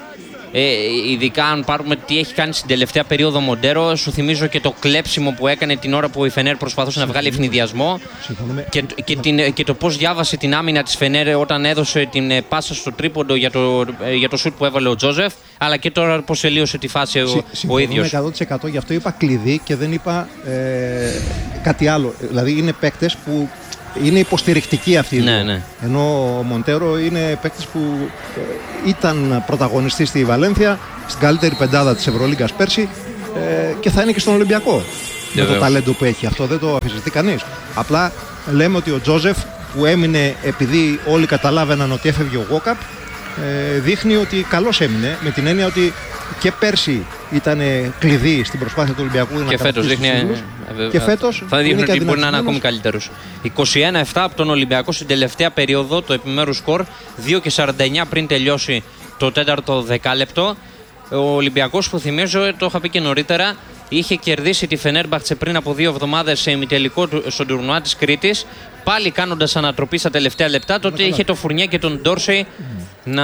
Ε, ειδικά αν πάρουμε τι έχει κάνει στην τελευταία περίοδο Μοντέρο, σου θυμίζω και το κλέψιμο που έκανε την ώρα που η Φενέρ προσπαθούσε να βγάλει ευνηδιασμό και, και, την, και το πώς διάβασε την άμυνα της Φενέρ όταν έδωσε την πάσα στο τρίποντο για το, για το σουτ που έβαλε ο Τζόζεφ, αλλά και τώρα πώς τελείωσε τη φάση ο, ο ίδιος. εκατό τοις εκατό, γι' αυτό είπα κλειδί και δεν είπα ε, κάτι άλλο. Δηλαδή είναι παίκτες που είναι υποστηρικτικοί αυτοί. Ναι, ναι. Ενώ ο Μοντέρο είναι παίκτης που ε, ήταν πρωταγωνιστής στη Βαλένθια, στην καλύτερη πεντάδα της Ευρωλίγκας πέρσι ε, και θα είναι και στον Ολυμπιακό. Με το ταλέντο που έχει. Αυτό δεν το αμφισβητεί κανείς. Απλά λέμε ότι ο Τζόζεφ που έμεινε επειδή όλοι καταλάβαιναν ότι έφευγε ο Γόκαπ, ε, δείχνει ότι καλώς έμεινε, με την έννοια ότι και πέρσι ήταν κλειδί στην προσπάθεια του Ολυμπιακού και να φέτος δείχνει, και φέτος θα δείχνει ότι μπορεί να είναι ακόμη καλύτερος. είκοσι ένα επτά από τον Ολυμπιακό στην τελευταία περίοδο, το επιμέρους σκορ, δύο και σαράντα εννιά πριν τελειώσει το τέταρτο δεκάλεπτο. Ο Ολυμπιακός, που θυμίζω, το είχα πει και νωρίτερα, είχε κερδίσει τη Φενέρμπαχτσε πριν από δύο εβδομάδες σε ημιτελικό στον τουρνουά της Κρήτης, πάλι κάνοντας ανατροπή στα τελευταία λεπτά. Τότε είχε το Φουρνιέ και τον Ντόρσεϊ mm. να,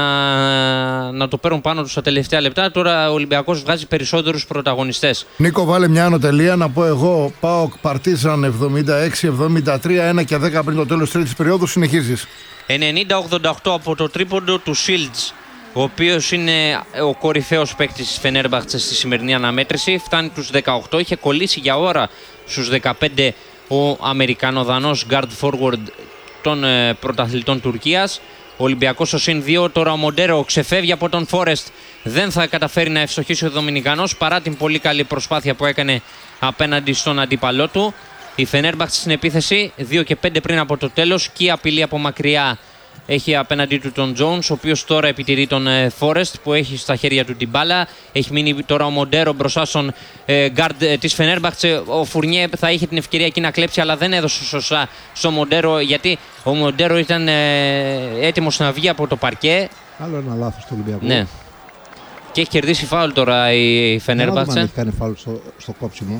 να το παίρνουν πάνω του στα τελευταία λεπτά. Τώρα ο Ολυμπιακός βγάζει περισσότερους πρωταγωνιστές. Νίκο, βάλε μια άνω τελεία. Να πω εγώ, ΠΑΟΚ Παρτίζαν εβδομήντα έξι εβδομήντα τρία, ένα και δέκα πριν το τέλος της τρίτης περίοδου. Συνεχίζεις. ενενήντα ογδόντα οκτώ από το τρίποντο του Σίλτς, ο οποίος είναι ο κορυφαίος παίκτης της Φενέρμπαχτσε στη σημερινή αναμέτρηση. Φτάνει τους δεκαοκτώ, είχε κολλήσει για ώρα στους δεκαπέντε ο Αμερικανοδανός guard forward των ε, πρωταθλητών Τουρκίας. Ο Ολυμπιακός στο συν δύο, τώρα ο Μοντέρο ξεφεύγει από τον Φόρεστ. Δεν θα καταφέρει να ευστοχίσει ο Δομινικανός παρά την πολύ καλή προσπάθεια που έκανε απέναντι στον αντίπαλό του. Η Φενέρμπαχτσε στην επίθεση, δύο και πέντε πριν από το τέλος, και η απειλή από μακριά έχει απέναντί του τον Τζόουνς, ο οποίος τώρα επιτηρεί τον Φόρεστ που έχει στα χέρια του την μπάλα. Έχει μείνει τώρα ο Μοντέρο μπροστά στον γκάρντ ε, της Φενέρμπαχτσε. Ο Φουρνιέ θα είχε την ευκαιρία εκεί να κλέψει, αλλά δεν έδωσε σωστά στο Μοντέρο, γιατί ο Μοντέρο ήταν ε, έτοιμος να βγει από το παρκέ. Άλλο ένα λάθος του Ολυμπιακού. Ναι. Και έχει κερδίσει φάουλ τώρα η Φενέρμπαχτσε. Δεν έχει κάνει φάουλ στο, στο κόψιμο.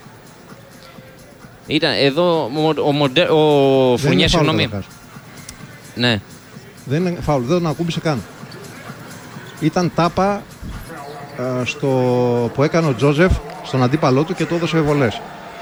Ήταν εδώ ο, ο, Μοντέρο, ο Φουρνιέ, συγγνώμη. Ναι. Δεν είναι φάουλ, δεν τον ακούμπησε καν. Ήταν τάπα α, στο, που έκανε ο Τζόζεφ στον αντίπαλό του και του έδωσε βολές.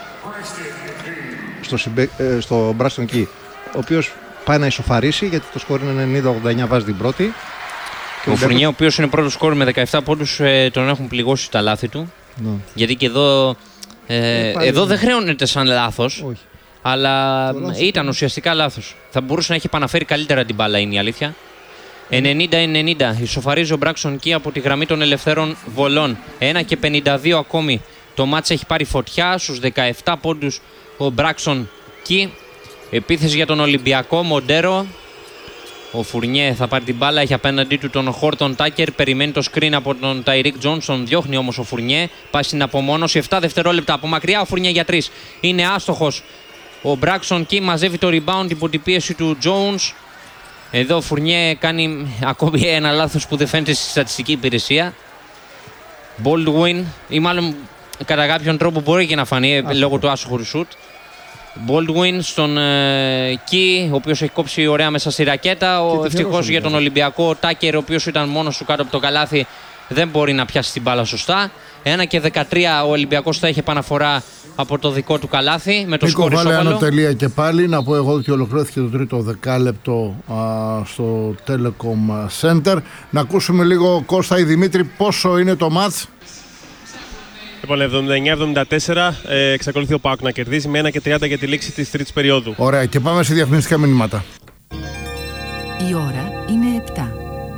Στο, συμπε, ε, στο Μπράστον Κι, ο οποίος πάει να ισοφαρίσει, γιατί το σκορ είναι ενενήντα ογδόντα εννιά, βάζει την πρώτη. Ο, ο Φουρνιέ, ο οποίος είναι πρώτος σκορ με δεκαεπτά πόντους, ε, τον έχουν πληγώσει τα λάθη του. Ναι. Γιατί και εδώ, ε, ε, εδώ δεν χρεώνεται σαν λάθος. Όχι. Αλλά ήταν ουσιαστικά λάθος. Θα μπορούσε να έχει επαναφέρει καλύτερα την μπάλα, είναι η αλήθεια. ενενήντα ενενήντα. Ισοφαρίζει ο Μπράξον Κι από τη γραμμή των ελευθέρων βολών. ένα και πενήντα δύο ακόμη. Το μάτς έχει πάρει φωτιά. Στους δεκαεπτά πόντους ο Μπράξον Κι. Επίθεση για τον Ολυμπιακό. Μοντέρο. Ο Φουρνιέ θα πάρει την μπάλα. Έχει απέναντί του τον Χόρτον Τάκερ. Περιμένει το screen από τον Ταϊρίκ Τζόνσον. Διώχνει όμως ο Φουρνιέ. Πάει στην απομόνωση. επτά δευτερόλεπτα από μακριά. Ο Φουρνιέ για τρεις. Είναι άστοχος. Ο Μπράξον Κι μαζεύει το rebound υπό την πίεση του Jones. Εδώ ο Φουρνιέ κάνει ακόμη ένα λάθος που δεν φαίνεται στη στατιστική υπηρεσία. Baldwin, ή μάλλον κατά κάποιον τρόπο μπορεί και να φανεί Άσχο. λόγω του άσχορου σουτ. Baldwin στον ε, Κι, ο οποίος έχει κόψει ωραία μέσα στη ρακέτα. Ο ευτυχώς για τον Ολυμπιακό, ο Τάκερ, ο οποίος ήταν μόνος του κάτω από το καλάθι, δεν μπορεί να πιάσει την μπάλα σωστά. ένα και δεκατρία ο Ολυμπιακός θα έχει επαναφορά από το δικό του καλάθι με το σκορ ισόπαλο. Βάλε ανατελεία και πάλι. Να πω εγώ ότι ολοκληρώθηκε το τρίτο δεκάλεπτο α, στο Telecom Center. Να ακούσουμε λίγο, Κώστα ή Δημήτρη, πόσο είναι το μάτς. Λοιπόν, εβδομήντα εννιά εβδομήντα τέσσερα, ε, εξακολουθεί ο ΠΑΟΚ να κερδίζει με ένα και τριάντα για τη λήξη της τρίτης περίοδου. Ωραία, και πάμε σε διαφημιστικά μηνύματα. Η ώρα είναι επτά.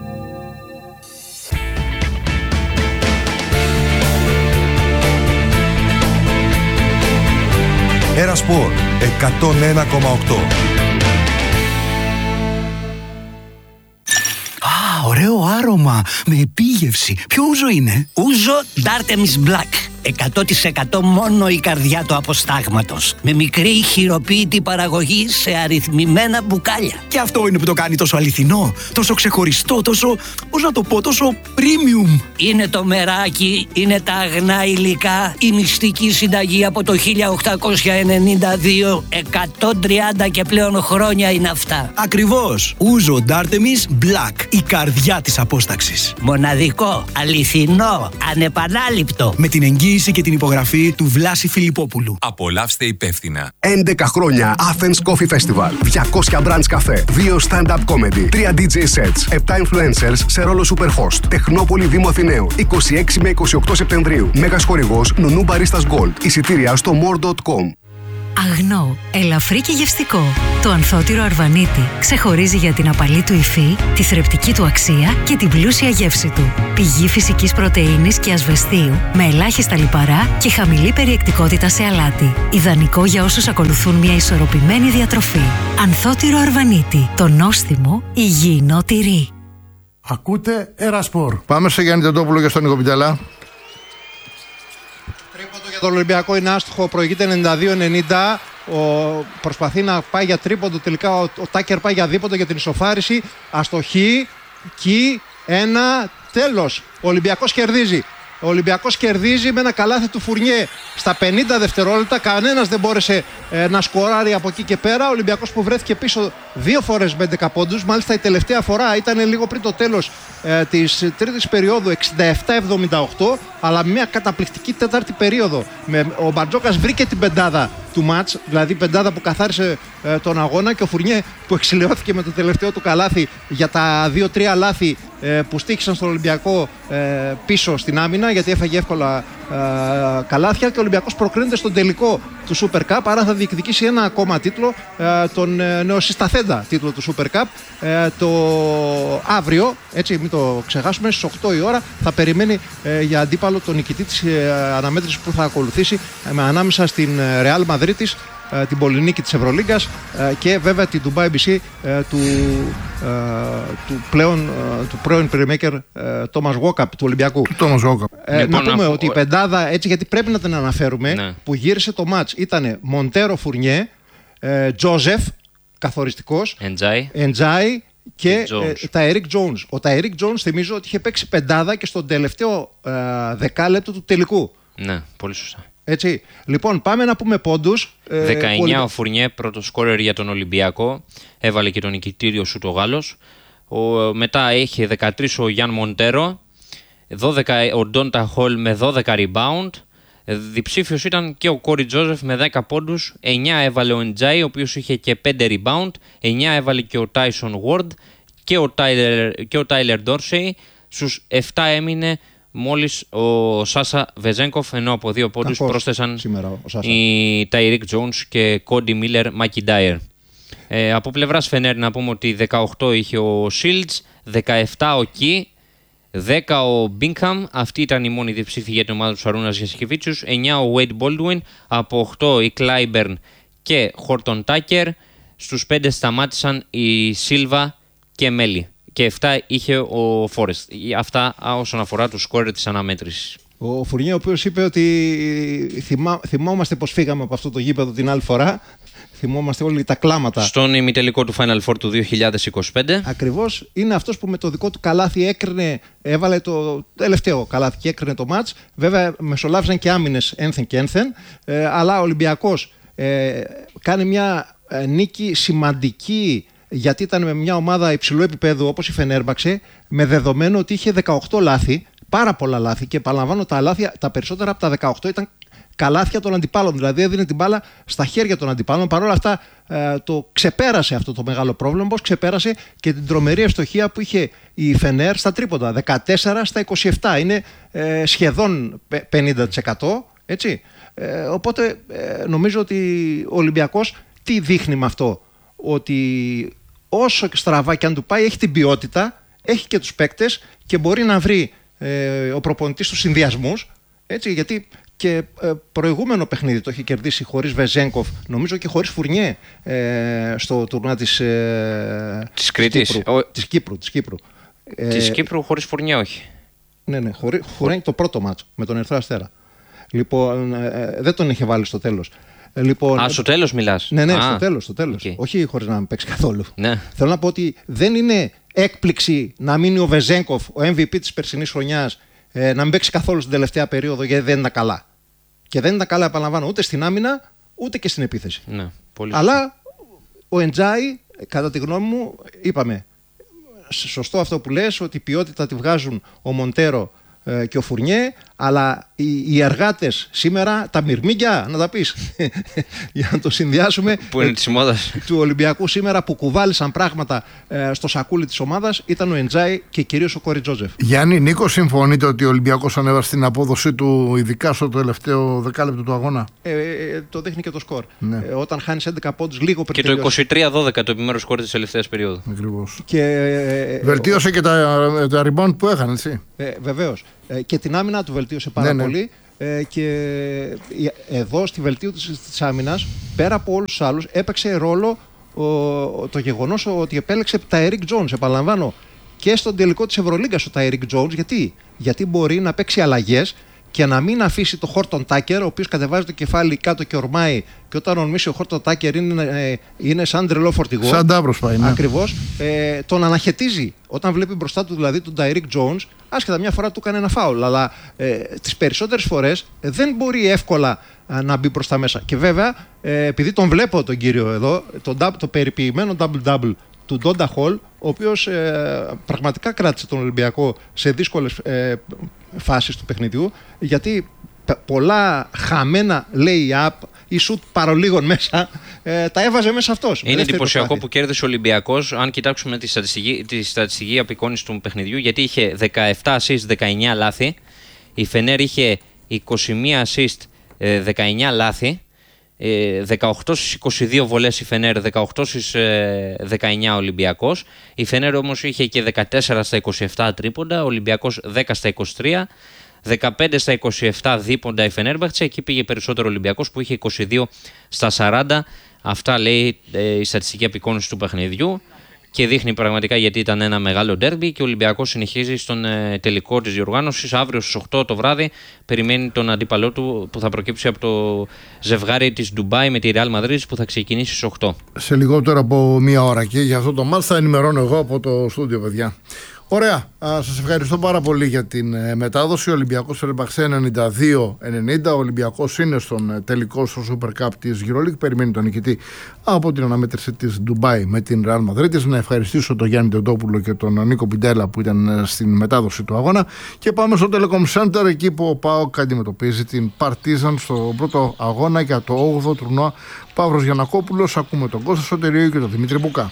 Ένα Σπορ εκατόν ένα κόμμα οκτώ. Α, ωραίο άρωμα με επίγευση. Ποιο ούζο είναι? Ούζο Ντάρτεμις Black. εκατό τοις εκατό μόνο η καρδιά του αποστάγματος. Με μικρή χειροποίητη παραγωγή σε αριθμημένα μπουκάλια. Και αυτό είναι που το κάνει τόσο αληθινό, τόσο ξεχωριστό, τόσο, πώς να το πω, τόσο premium. Είναι το μεράκι, είναι τα αγνά υλικά, η μυστική συνταγή από το χίλια οκτακόσια ενενήντα δύο, εκατόν τριάντα και πλέον χρόνια είναι αυτά. Ακριβώς. Ούζο Ντάρτεμις Black, η καρδιά της απόσταξης. Μοναδικό, αληθινό, ανεπανάληπτο. Με την εγγύηση και την υπογραφή του Βλάση Φιλιππόπουλου. Απολαύστε υπεύθυνα. έντεκα χρόνια Athens Coffee Festival. διακόσια branch καφέ, δύο stand-up comedy, τρία ντι τζέι sets, επτά influencers σε ρόλο superhost. Τεχνόπολη Δήμου Αθηναίου, είκοσι έξι με είκοσι οκτώ Σεπτεμβρίου. Μέγας χορηγός Νουνού Μπαρίστας Gold. Εισιτήρια στο more τελεία com. Αγνό, ελαφρύ και γευστικό. Το ανθότυρο Αρβανίτη ξεχωρίζει για την απαλή του υφή, τη θρεπτική του αξία και την πλούσια γεύση του. Πηγή φυσικής πρωτεΐνης και ασβεστίου, με ελάχιστα λιπαρά και χαμηλή περιεκτικότητα σε αλάτι. Ιδανικό για όσους ακολουθούν μια ισορροπημένη διατροφή. Ανθότυρο Αρβανίτη, το νόστιμο υγιεινό τυρί. Ακούτε Ερασπορ. Πάμε σε Γιάννη Τεντόπουλο και στον Νίκο Πιτελά. Για τον Ολυμπιακό είναι άστοχο, προηγείται ενενήντα δύο ενενήντα. Ο, προσπαθεί να πάει για τρίποντο, τελικά ο, ο Τάκερ πάει για δίποντο για την ισοφάριση. Αστοχή, κι, ένα, τέλος. Ο Ολυμπιακός κερδίζει. Ο Ολυμπιακός κερδίζει με ένα καλάθι του Φουρνιέ στα πενήντα δευτερόλεπτα. Κανένας δεν μπόρεσε ε, να σκοράρει από εκεί και πέρα. Ο Ολυμπιακός που βρέθηκε πίσω δύο φορές με έντεκα πόντους. Μάλιστα η τελευταία φορά ήταν λίγο πριν το τέλος ε, της τρίτης περίοδου, εξήντα επτά εβδομήντα οκτώ. Αλλά μια καταπληκτική τέταρτη περίοδο. Με, ο Μπαρτζόκας βρήκε την πεντάδα του μάτς, δηλαδή πεντάδα που καθάρισε ε, τον αγώνα, και ο Φουρνιέ που εξηλαιώθηκε με το τελευταίο του καλάθι για τα δύο τρία λάθη ε, που στοίχησαν στον Ολυμπιακό ε, πίσω στην άμυνα, γιατί έφαγε εύκολα ε, καλάθια, και ο Ολυμπιακός προκρίνεται στον τελικό του Super Cup, άρα θα διεκδικήσει ένα ακόμα τίτλο, ε, τον ε, νεοσυσταθέντα τίτλο του Super Cup, ε, το αύριο, έτσι μην το ξεχάσουμε, στις οκτώ η ώρα θα περιμένει ε, για αντίπαλο τον νικητή της ε, αναμέτρησης που θα ακολουθήσει ε, ανάμεσα στην ε, Real Μαδρίτης, ε, την πολυνίκη της Ευρωλίγκας ε, και βέβαια την Dubai μπι σι ε, του, ε, του, πλέον, ε, του πρώην playmaker ε, Thomas Walkup του Ολυμπιακού. Thomas Walkup. Ε, λοιπόν, να πούμε να... ότι η πεντάδα, έτσι, γιατί πρέπει να την αναφέρουμε, ναι, που γύρισε το μάτς ήταν Μοντέρο Φουρνιέ, ε, Τζόζεφ, καθοριστικός, Εντζάι και ε, Ταερίκ Τζόουνς. Ο Ταερίκ Τζόουνς θυμίζω ότι είχε παίξει πεντάδα και στον τελευταίο ε, δεκάλεπτο του τελικού. Ναι, πολύ σωστά. Έτσι. Λοιπόν, πάμε να πούμε πόντους. Ε, δεκαεννιά ο Φουρνιέ, πρώτο σκόρερ για τον Ολυμπιακό. Έβαλε και τον νικητήριο σου το Γάλλος. Ο, μετά είχε δεκατρία ο Γιάν Μοντέρο, δώδεκα ο Ντόντα Χολ με δώδεκα rebound. Διψήφιος ήταν και ο Κόρι Τζόζεφ με δέκα πόντους, εννιά έβαλε ο Εντζάι, ο οποίος είχε και πέντε rebound, εννιά έβαλε και ο Τάισον Ward και ο Τάιλερ, και ο Τάιλερ Ντόρσεϊ. Στους επτά έμεινε μόλις ο Σάσα Βεζένκοφ, ενώ από δύο πόντους πρόσθεσαν οι Ταϊρίκ Τζόουνς και Κόντι Μίλερ Μακιντάιρ. Ε, από πλευράς Φενέρ να πούμε ότι δεκαοκτώ είχε ο Σίλτς, δεκαεπτά ο Κι, δέκα ο Μπίνκαμ, αυτή ήταν η μόνη διψήφη για την ομάδα του Σαρούνας Γιασκεβίτσιους, εννιά ο Wade Baldwin, από οκτώ η Κλάιμπερν και Χόρτον Τάκερ, στους πέντε σταμάτησαν η Σίλβα και Μέλι και επτά είχε ο Φόρεστ. Αυτά όσον αφορά του σκόρερ της αναμέτρησης. Ο Φουρνιέ, ο οποίος είπε ότι θυμά, θυμόμαστε πως φύγαμε από αυτό το γήπεδο την άλλη φορά. Θυμόμαστε όλοι τα κλάματα. Στον ημιτελικό του Final Four του δύο χιλιάδες είκοσι πέντε. Ακριβώς. Είναι αυτός που με το δικό του καλάθι έκρινε, έβαλε το τελευταίο καλάθι και έκρινε το μάτς. Βέβαια μεσολάβησαν και άμυνες ένθεν και ένθεν. Ε, αλλά ο Ολυμπιακός ε, κάνει μια ε, νίκη σημαντική, γιατί ήταν με μια ομάδα υψηλού επίπεδου όπως η Φενέρμπαξε, με δεδομένο ότι είχε δεκαοκτώ λάθη, πάρα πολλά λάθη, και επαναλαμβάνω, τα λάθη, τα περισσότερα από τα δεκαοκτώ ήταν καλάθια των αντιπάλων, δηλαδή έδινε την μπάλα στα χέρια των αντιπάλων. Παρ' όλα αυτά ε, το ξεπέρασε αυτό το μεγάλο πρόβλημα, όπως ξεπέρασε και την τρομερή ευστοχία που είχε η Φενέρ στα τρίποντα, δεκατέσσερα στα είκοσι επτά, είναι ε, σχεδόν πενήντα τοις εκατό, έτσι. Ε, οπότε ε, νομίζω ότι ο Ολυμπιακός τι δείχνει με αυτό, ότι όσο στραβά και αν του πάει, έχει την ποιότητα, έχει και τους παίκτες και μπορεί να βρει ε, ο προπονητής τους συνδυασμούς, έτσι, γιατί και ε, προηγούμενο παιχνίδι το έχει κερδίσει χωρίς Βεζένκοφ, νομίζω και χωρίς Φουρνιέ ε, στο τουρνά της, ε, της Κρήτης, Κύπρου, ο... της Κύπρου, της Κύπρου. Της ε, Κύπρου χωρίς Φουρνιέ όχι. Ναι, ναι, χωρί, χωρί το πρώτο μάτσο με τον Ερυθρό Αστέρα. Λοιπόν, ε, δεν τον είχε βάλει στο τέλος. Ε, λοιπόν, Α, στο τέλος μιλάς. Ναι, ναι, Α, στο τέλος. Στο τέλος. Okay. Όχι χωρίς να με παίξει καθόλου. Ναι. Θέλω να πω ότι δεν είναι έκπληξη να μείνει ο Βεζένκοφ, ο εμ βι πι της περσινής χρονιάς, ε, να μην παίξει καθόλου στην τελευταία περίοδο γιατί δεν ήταν καλά. Και δεν ήταν καλά, επαναλαμβάνω, ούτε στην άμυνα ούτε και στην επίθεση. Ναι, πολύ αλλά ο Εντζάι, κατά τη γνώμη μου, είπαμε, σωστό αυτό που λες, ότι η ποιότητα τη βγάζουν ο Μοντέρο ε, και ο Φουρνιέ, αλλά οι, οι εργάτες σήμερα, τα μυρμήγκια, να τα πεις, για να το συνδυάσουμε, που είναι της μόδας, του Ολυμπιακού σήμερα που κουβάλισαν πράγματα ε, στο σακούλι της ομάδας, ήταν ο Εντζάι και κυρίως ο Κόρι Τζόζεφ. Γιάννη, Νίκο, συμφωνείτε ότι ο Ολυμπιακός ανέβασε την απόδοσή του, ειδικά στο τελευταίο δεκάλεπτο του αγώνα? Ε, ε, το δείχνει και το σκορ. Ναι. Ε, όταν χάνεις έντεκα πόντους λίγο πριν. Και το είκοσι τρία δώδεκα το επιμέρους σκορ της τελευταίας περίοδου. Ακριβώς. Και, ε, βελτίωσε ο... και τα, τα rebound που έκανε, έτσι. Ε, βεβαίως. Ε, και την άμυνα του βελτίωσε πάρα ναι, πολύ. Ναι. Ε, και εδώ στη βελτίωση της άμυνας, πέρα από όλους τους άλλους, έπαιξε ρόλο ο, το γεγονός ότι επέλεξε τα Eric Jones. Επαναλαμβάνω, και στον τελικό της Ευρωλίγκας ο Tyreek Jones. Γιατί? Γιατί μπορεί να παίξει αλλαγές και να μην αφήσει το Χόρτον Τάκερ, ο οποίος κατεβάζει το κεφάλι κάτω και ορμάει, και όταν ορμήσει ο Χόρτον Τάκερ είναι, είναι σαν τρελό φορτηγό. Σαν τάβρος πάει, ναι. Ακριβώς. Ε, τον αναχαιτίζει όταν βλέπει μπροστά του δηλαδή τον Tyreek Jones, άσχετα μια φορά του έκανε ένα φάουλ, αλλά ε, τις περισσότερες φορές ε, δεν μπορεί εύκολα ε, να μπει προς τα μέσα. Και βέβαια, ε, επειδή τον βλέπω τον κύριο εδώ, τον, το περιποιημένο double-double του Ντόντα Χολ, ο οποίος ε, πραγματικά κράτησε τον Ολυμπιακό σε δύσκολες ε, φάσεις του παιχνιδιού, γιατί πολλά χαμένα lay-up ή shoot παρολίγων μέσα ε, τα έβαζε μέσα αυτός. Είναι εντυπωσιακό που κέρδισε ο Ολυμπιακός, αν κοιτάξουμε τη στατιστική, τη στατιστική απεικόνηση του παιχνιδιού, γιατί είχε δεκαεπτά assist, δεκαεννιά λάθη, η Φενέρ είχε είκοσι μία assist, δεκαεννιά λάθη, δεκαοκτώ στις είκοσι δύο βολές η Φενέρ, δεκαοκτώ στις δεκαεννιά Ολυμπιακός. Η Φενέρ όμως είχε και δεκατέσσερα στα είκοσι επτά τρίποντα, ο Ολυμπιακός δέκα στα είκοσι τρία, δεκαπέντε στα είκοσι επτά δίποντα η Φενέρμπαχτσε. Εκεί πήγε περισσότερο ο Ολυμπιακός που είχε είκοσι δύο στα σαράντα. Αυτά λέει η στατιστική απεικόνηση του παιχνιδιού και δείχνει πραγματικά γιατί ήταν ένα μεγάλο ντέρμπι και ο Ολυμπιακός συνεχίζει στον ε, τελικό της διοργάνωσης. Αύριο στις οκτώ το βράδυ περιμένει τον αντίπαλό του που θα προκύψει από το ζευγάρι της Ντουμπάι με τη Real Madrid που θα ξεκινήσει στις οκτώ. Σε λιγότερο από μία ώρα και για αυτό το μάτς θα ενημερώνω εγώ από το στούντιο, παιδιά. Ωραία, σας ευχαριστώ πάρα πολύ για την ε, μετάδοση. Ο Ολυμπιακός Φενέρμπαχτσε ενενήντα δύο ενενήντα. Ο Ολυμπιακός είναι στον ε, τελικό στο Super Cup της EuroLeague. Περιμένει τον νικητή από την αναμέτρηση της Ντουμπάι με την Real Madrid. Να ευχαριστήσω τον Γιάννη Τεντόπουλο και τον Νίκο Πιντέλα που ήταν ε, στην μετάδοση του αγώνα. Και πάμε στο Telecom Center, εκεί που ο ΠΑΟΚ αντιμετωπίζει την Partizan στο πρώτο αγώνα για το όγδοο τουρνουά Παύρος Γιαννακόπουλος. Ακούμε τον Κώστα Σωτηρίου και τον Δημήτρη Μπουκά.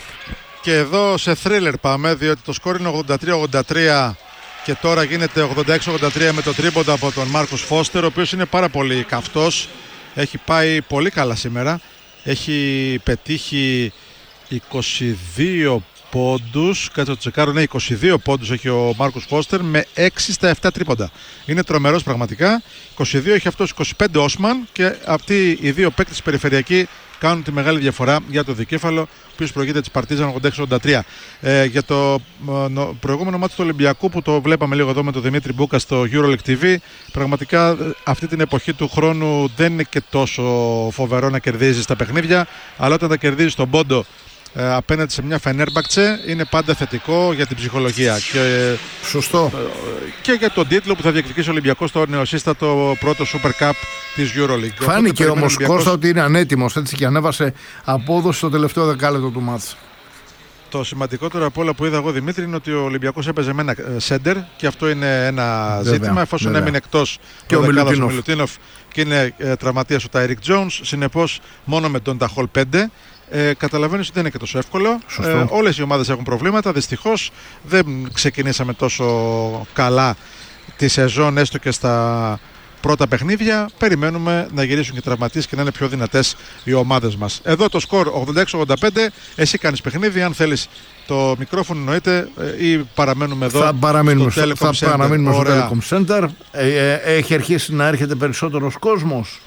Και εδώ σε θρίλερ πάμε, διότι το σκόρ είναι ογδόντα τρία ογδόντα τρία και τώρα γίνεται ογδόντα έξι ογδόντα τρία με το τρίποντα από τον Μάρκος Φώστερ, ο οποίος είναι πάρα πολύ καυτός, έχει πάει πολύ καλά σήμερα, έχει πετύχει είκοσι δύο πόντους, κάτσε το τσεκάρω, ναι, είκοσι δύο πόντους έχει ο Μάρκος Φώστερ με έξι στα επτά τρίποντα. Είναι τρομερός πραγματικά, είκοσι δύο έχει αυτός, είκοσι πέντε Όσμαν και αυτοί οι δύο παίκτες περιφερειακοί κάνουν τη μεγάλη διαφορά για το δικέφαλο, ο οποίος προηγείται της Παρτίζαν ογδόντα έξι ογδόντα τρία. Ε, για το ε, προηγούμενο μάτι του Ολυμπιακού που το βλέπαμε λίγο εδώ με τον Δημήτρη Μπούκα στο EuroLeague τι βι, πραγματικά αυτή την εποχή του χρόνου δεν είναι και τόσο φοβερό να κερδίζεις τα παιχνίδια, αλλά όταν τα κερδίζεις στον πόντο ε, απέναντι σε μια Φενέρμπαχτσε είναι πάντα θετικό για την ψυχολογία. Και, Σωστό. Ε, και για τον τίτλο που θα διεκδικήσει ο Ολυμπιακός στο νεοσύστατο πρώτο Super Cup της EuroLeague. Φάνηκε όμως Ολυμπιακός... Κώστα ότι είναι ανέτοιμος, έτσι, και ανέβασε απόδοση στο τελευταίο δεκάλεπτο του μάτς. Το σημαντικότερο από όλα που είδα εγώ, Δημήτρη, είναι ότι ο Ολυμπιακός έπαιζε με ένα σέντερ και αυτό είναι ένα βέβαια, ζήτημα, εφόσον βέβαια. έμεινε εκτός και ο Μιλουτίνοφ και είναι ε, τραυματίας ο Τάιρικ Τζόουνς, συνεπώς μόνο με τον Ταχόλ πέντε. Ε, καταλαβαίνεις ότι δεν είναι και τόσο εύκολο. Ε, όλες οι ομάδες έχουν προβλήματα. Δυστυχώς δεν ξεκινήσαμε τόσο καλά τη σεζόν, έστω και στα πρώτα παιχνίδια. Περιμένουμε να γυρίσουν και οι τραυματίες και να είναι πιο δυνατές οι ομάδες μας. Εδώ το σκορ ογδόντα έξι ογδόντα πέντε. Εσύ κάνεις παιχνίδι. Αν θέλεις το μικρόφωνο εννοείται, ή παραμένουμε εδώ. Θα παραμείνουμε στο, στο, Telecom θα Center. παραμείνουμε στο Telecom Center. Ε, ε, έχει αρχίσει να έρχεται περισσότερος κόσμος.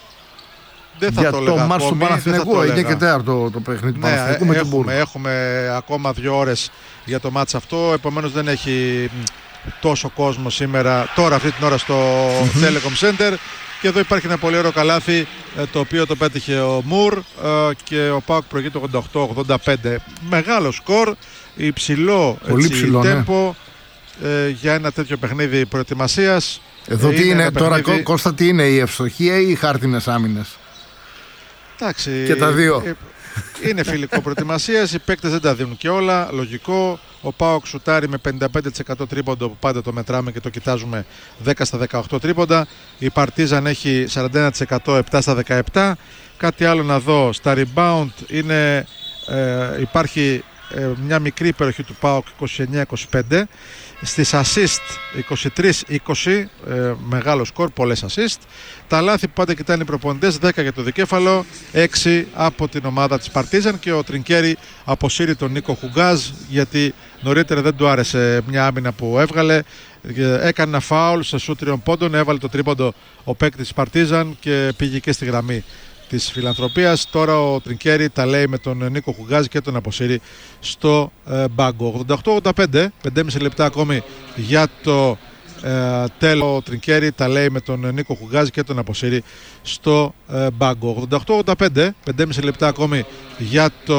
Δεν θα για το, το μάτς του Παναθηναϊκού, είναι και τέταρτο το παιχνίδι του ναι, Παναθηναϊκού με έχουμε, την έχουμε ακόμα δύο ώρες για το μάτς αυτό, επομένως δεν έχει τόσο κόσμο σήμερα, τώρα αυτή την ώρα στο mm-hmm. Telecom Center. Και εδώ υπάρχει ένα πολύ ωραίο καλάθι, το οποίο το πέτυχε ο Μουρ και ο ΠΑΟΚ προηγεί το ογδόντα οκτώ ογδόντα πέντε. Μεγάλο σκορ, υψηλό, έτσι, ψηλό, τέμπο ε, για ένα τέτοιο παιχνίδι προετοιμασίας. Εδώ τι είναι, τώρα παιχνίδι... Κώστα, τι είναι, η ευστοχία ή οι χάρτινες άμυνες? Εντάξει, και τα δύο. Είναι φιλικό προετοιμασίας, οι παίκτες δεν τα δίνουν και όλα, λογικό. Ο ΠΑΟΚ σουτάρει με πενήντα πέντε τοις εκατό τρίποντο που πάντα το μετράμε και το κοιτάζουμε, δέκα στα δεκαοκτώ τρίποντα. Η Παρτίζαν έχει σαράντα ένα τοις εκατό, επτά στα δεκαεπτά. Κάτι άλλο να δω, στα rebound είναι, ε, υπάρχει ε, μια μικρή περιοχή του ΠΑΟΚ, είκοσι εννιά είκοσι πέντε. Στις assist είκοσι τρία είκοσι, ε, μεγάλο σκορ, πολλές assist. Τα λάθη που πάντα κοιτάνε οι προπονητές, δέκα για το δικέφαλο, έξι από την ομάδα της Παρτίζαν, και ο Τρινκέρι αποσύρει τον Νίκο Χουγκάζ γιατί νωρίτερα δεν του άρεσε μια άμυνα που έβγαλε. Έκανε ένα φάουλ σε σούτ τριών πόντων, έβαλε το τρίποντο ο παίκτης της Παρτίζαν και πήγε και στη γραμμή της φιλανθρωπίας. Τώρα ο Τρινκέρι τα λέει με τον Νίκο Χουγκάζ και τον αποσύρει στο ε, μπάγκο. ογδόντα οκτώ ογδόντα πέντε, πέντε και μισό λεπτά ακόμη για το ε, τέλος. Ο Τρινκέρι τα λέει με τον Νίκο Χουγκάζ και τον αποσύρει στο ε, μπάγκο. ογδόντα οκτώ ογδόντα πέντε, πέντε και μισό λεπτά ακόμη για το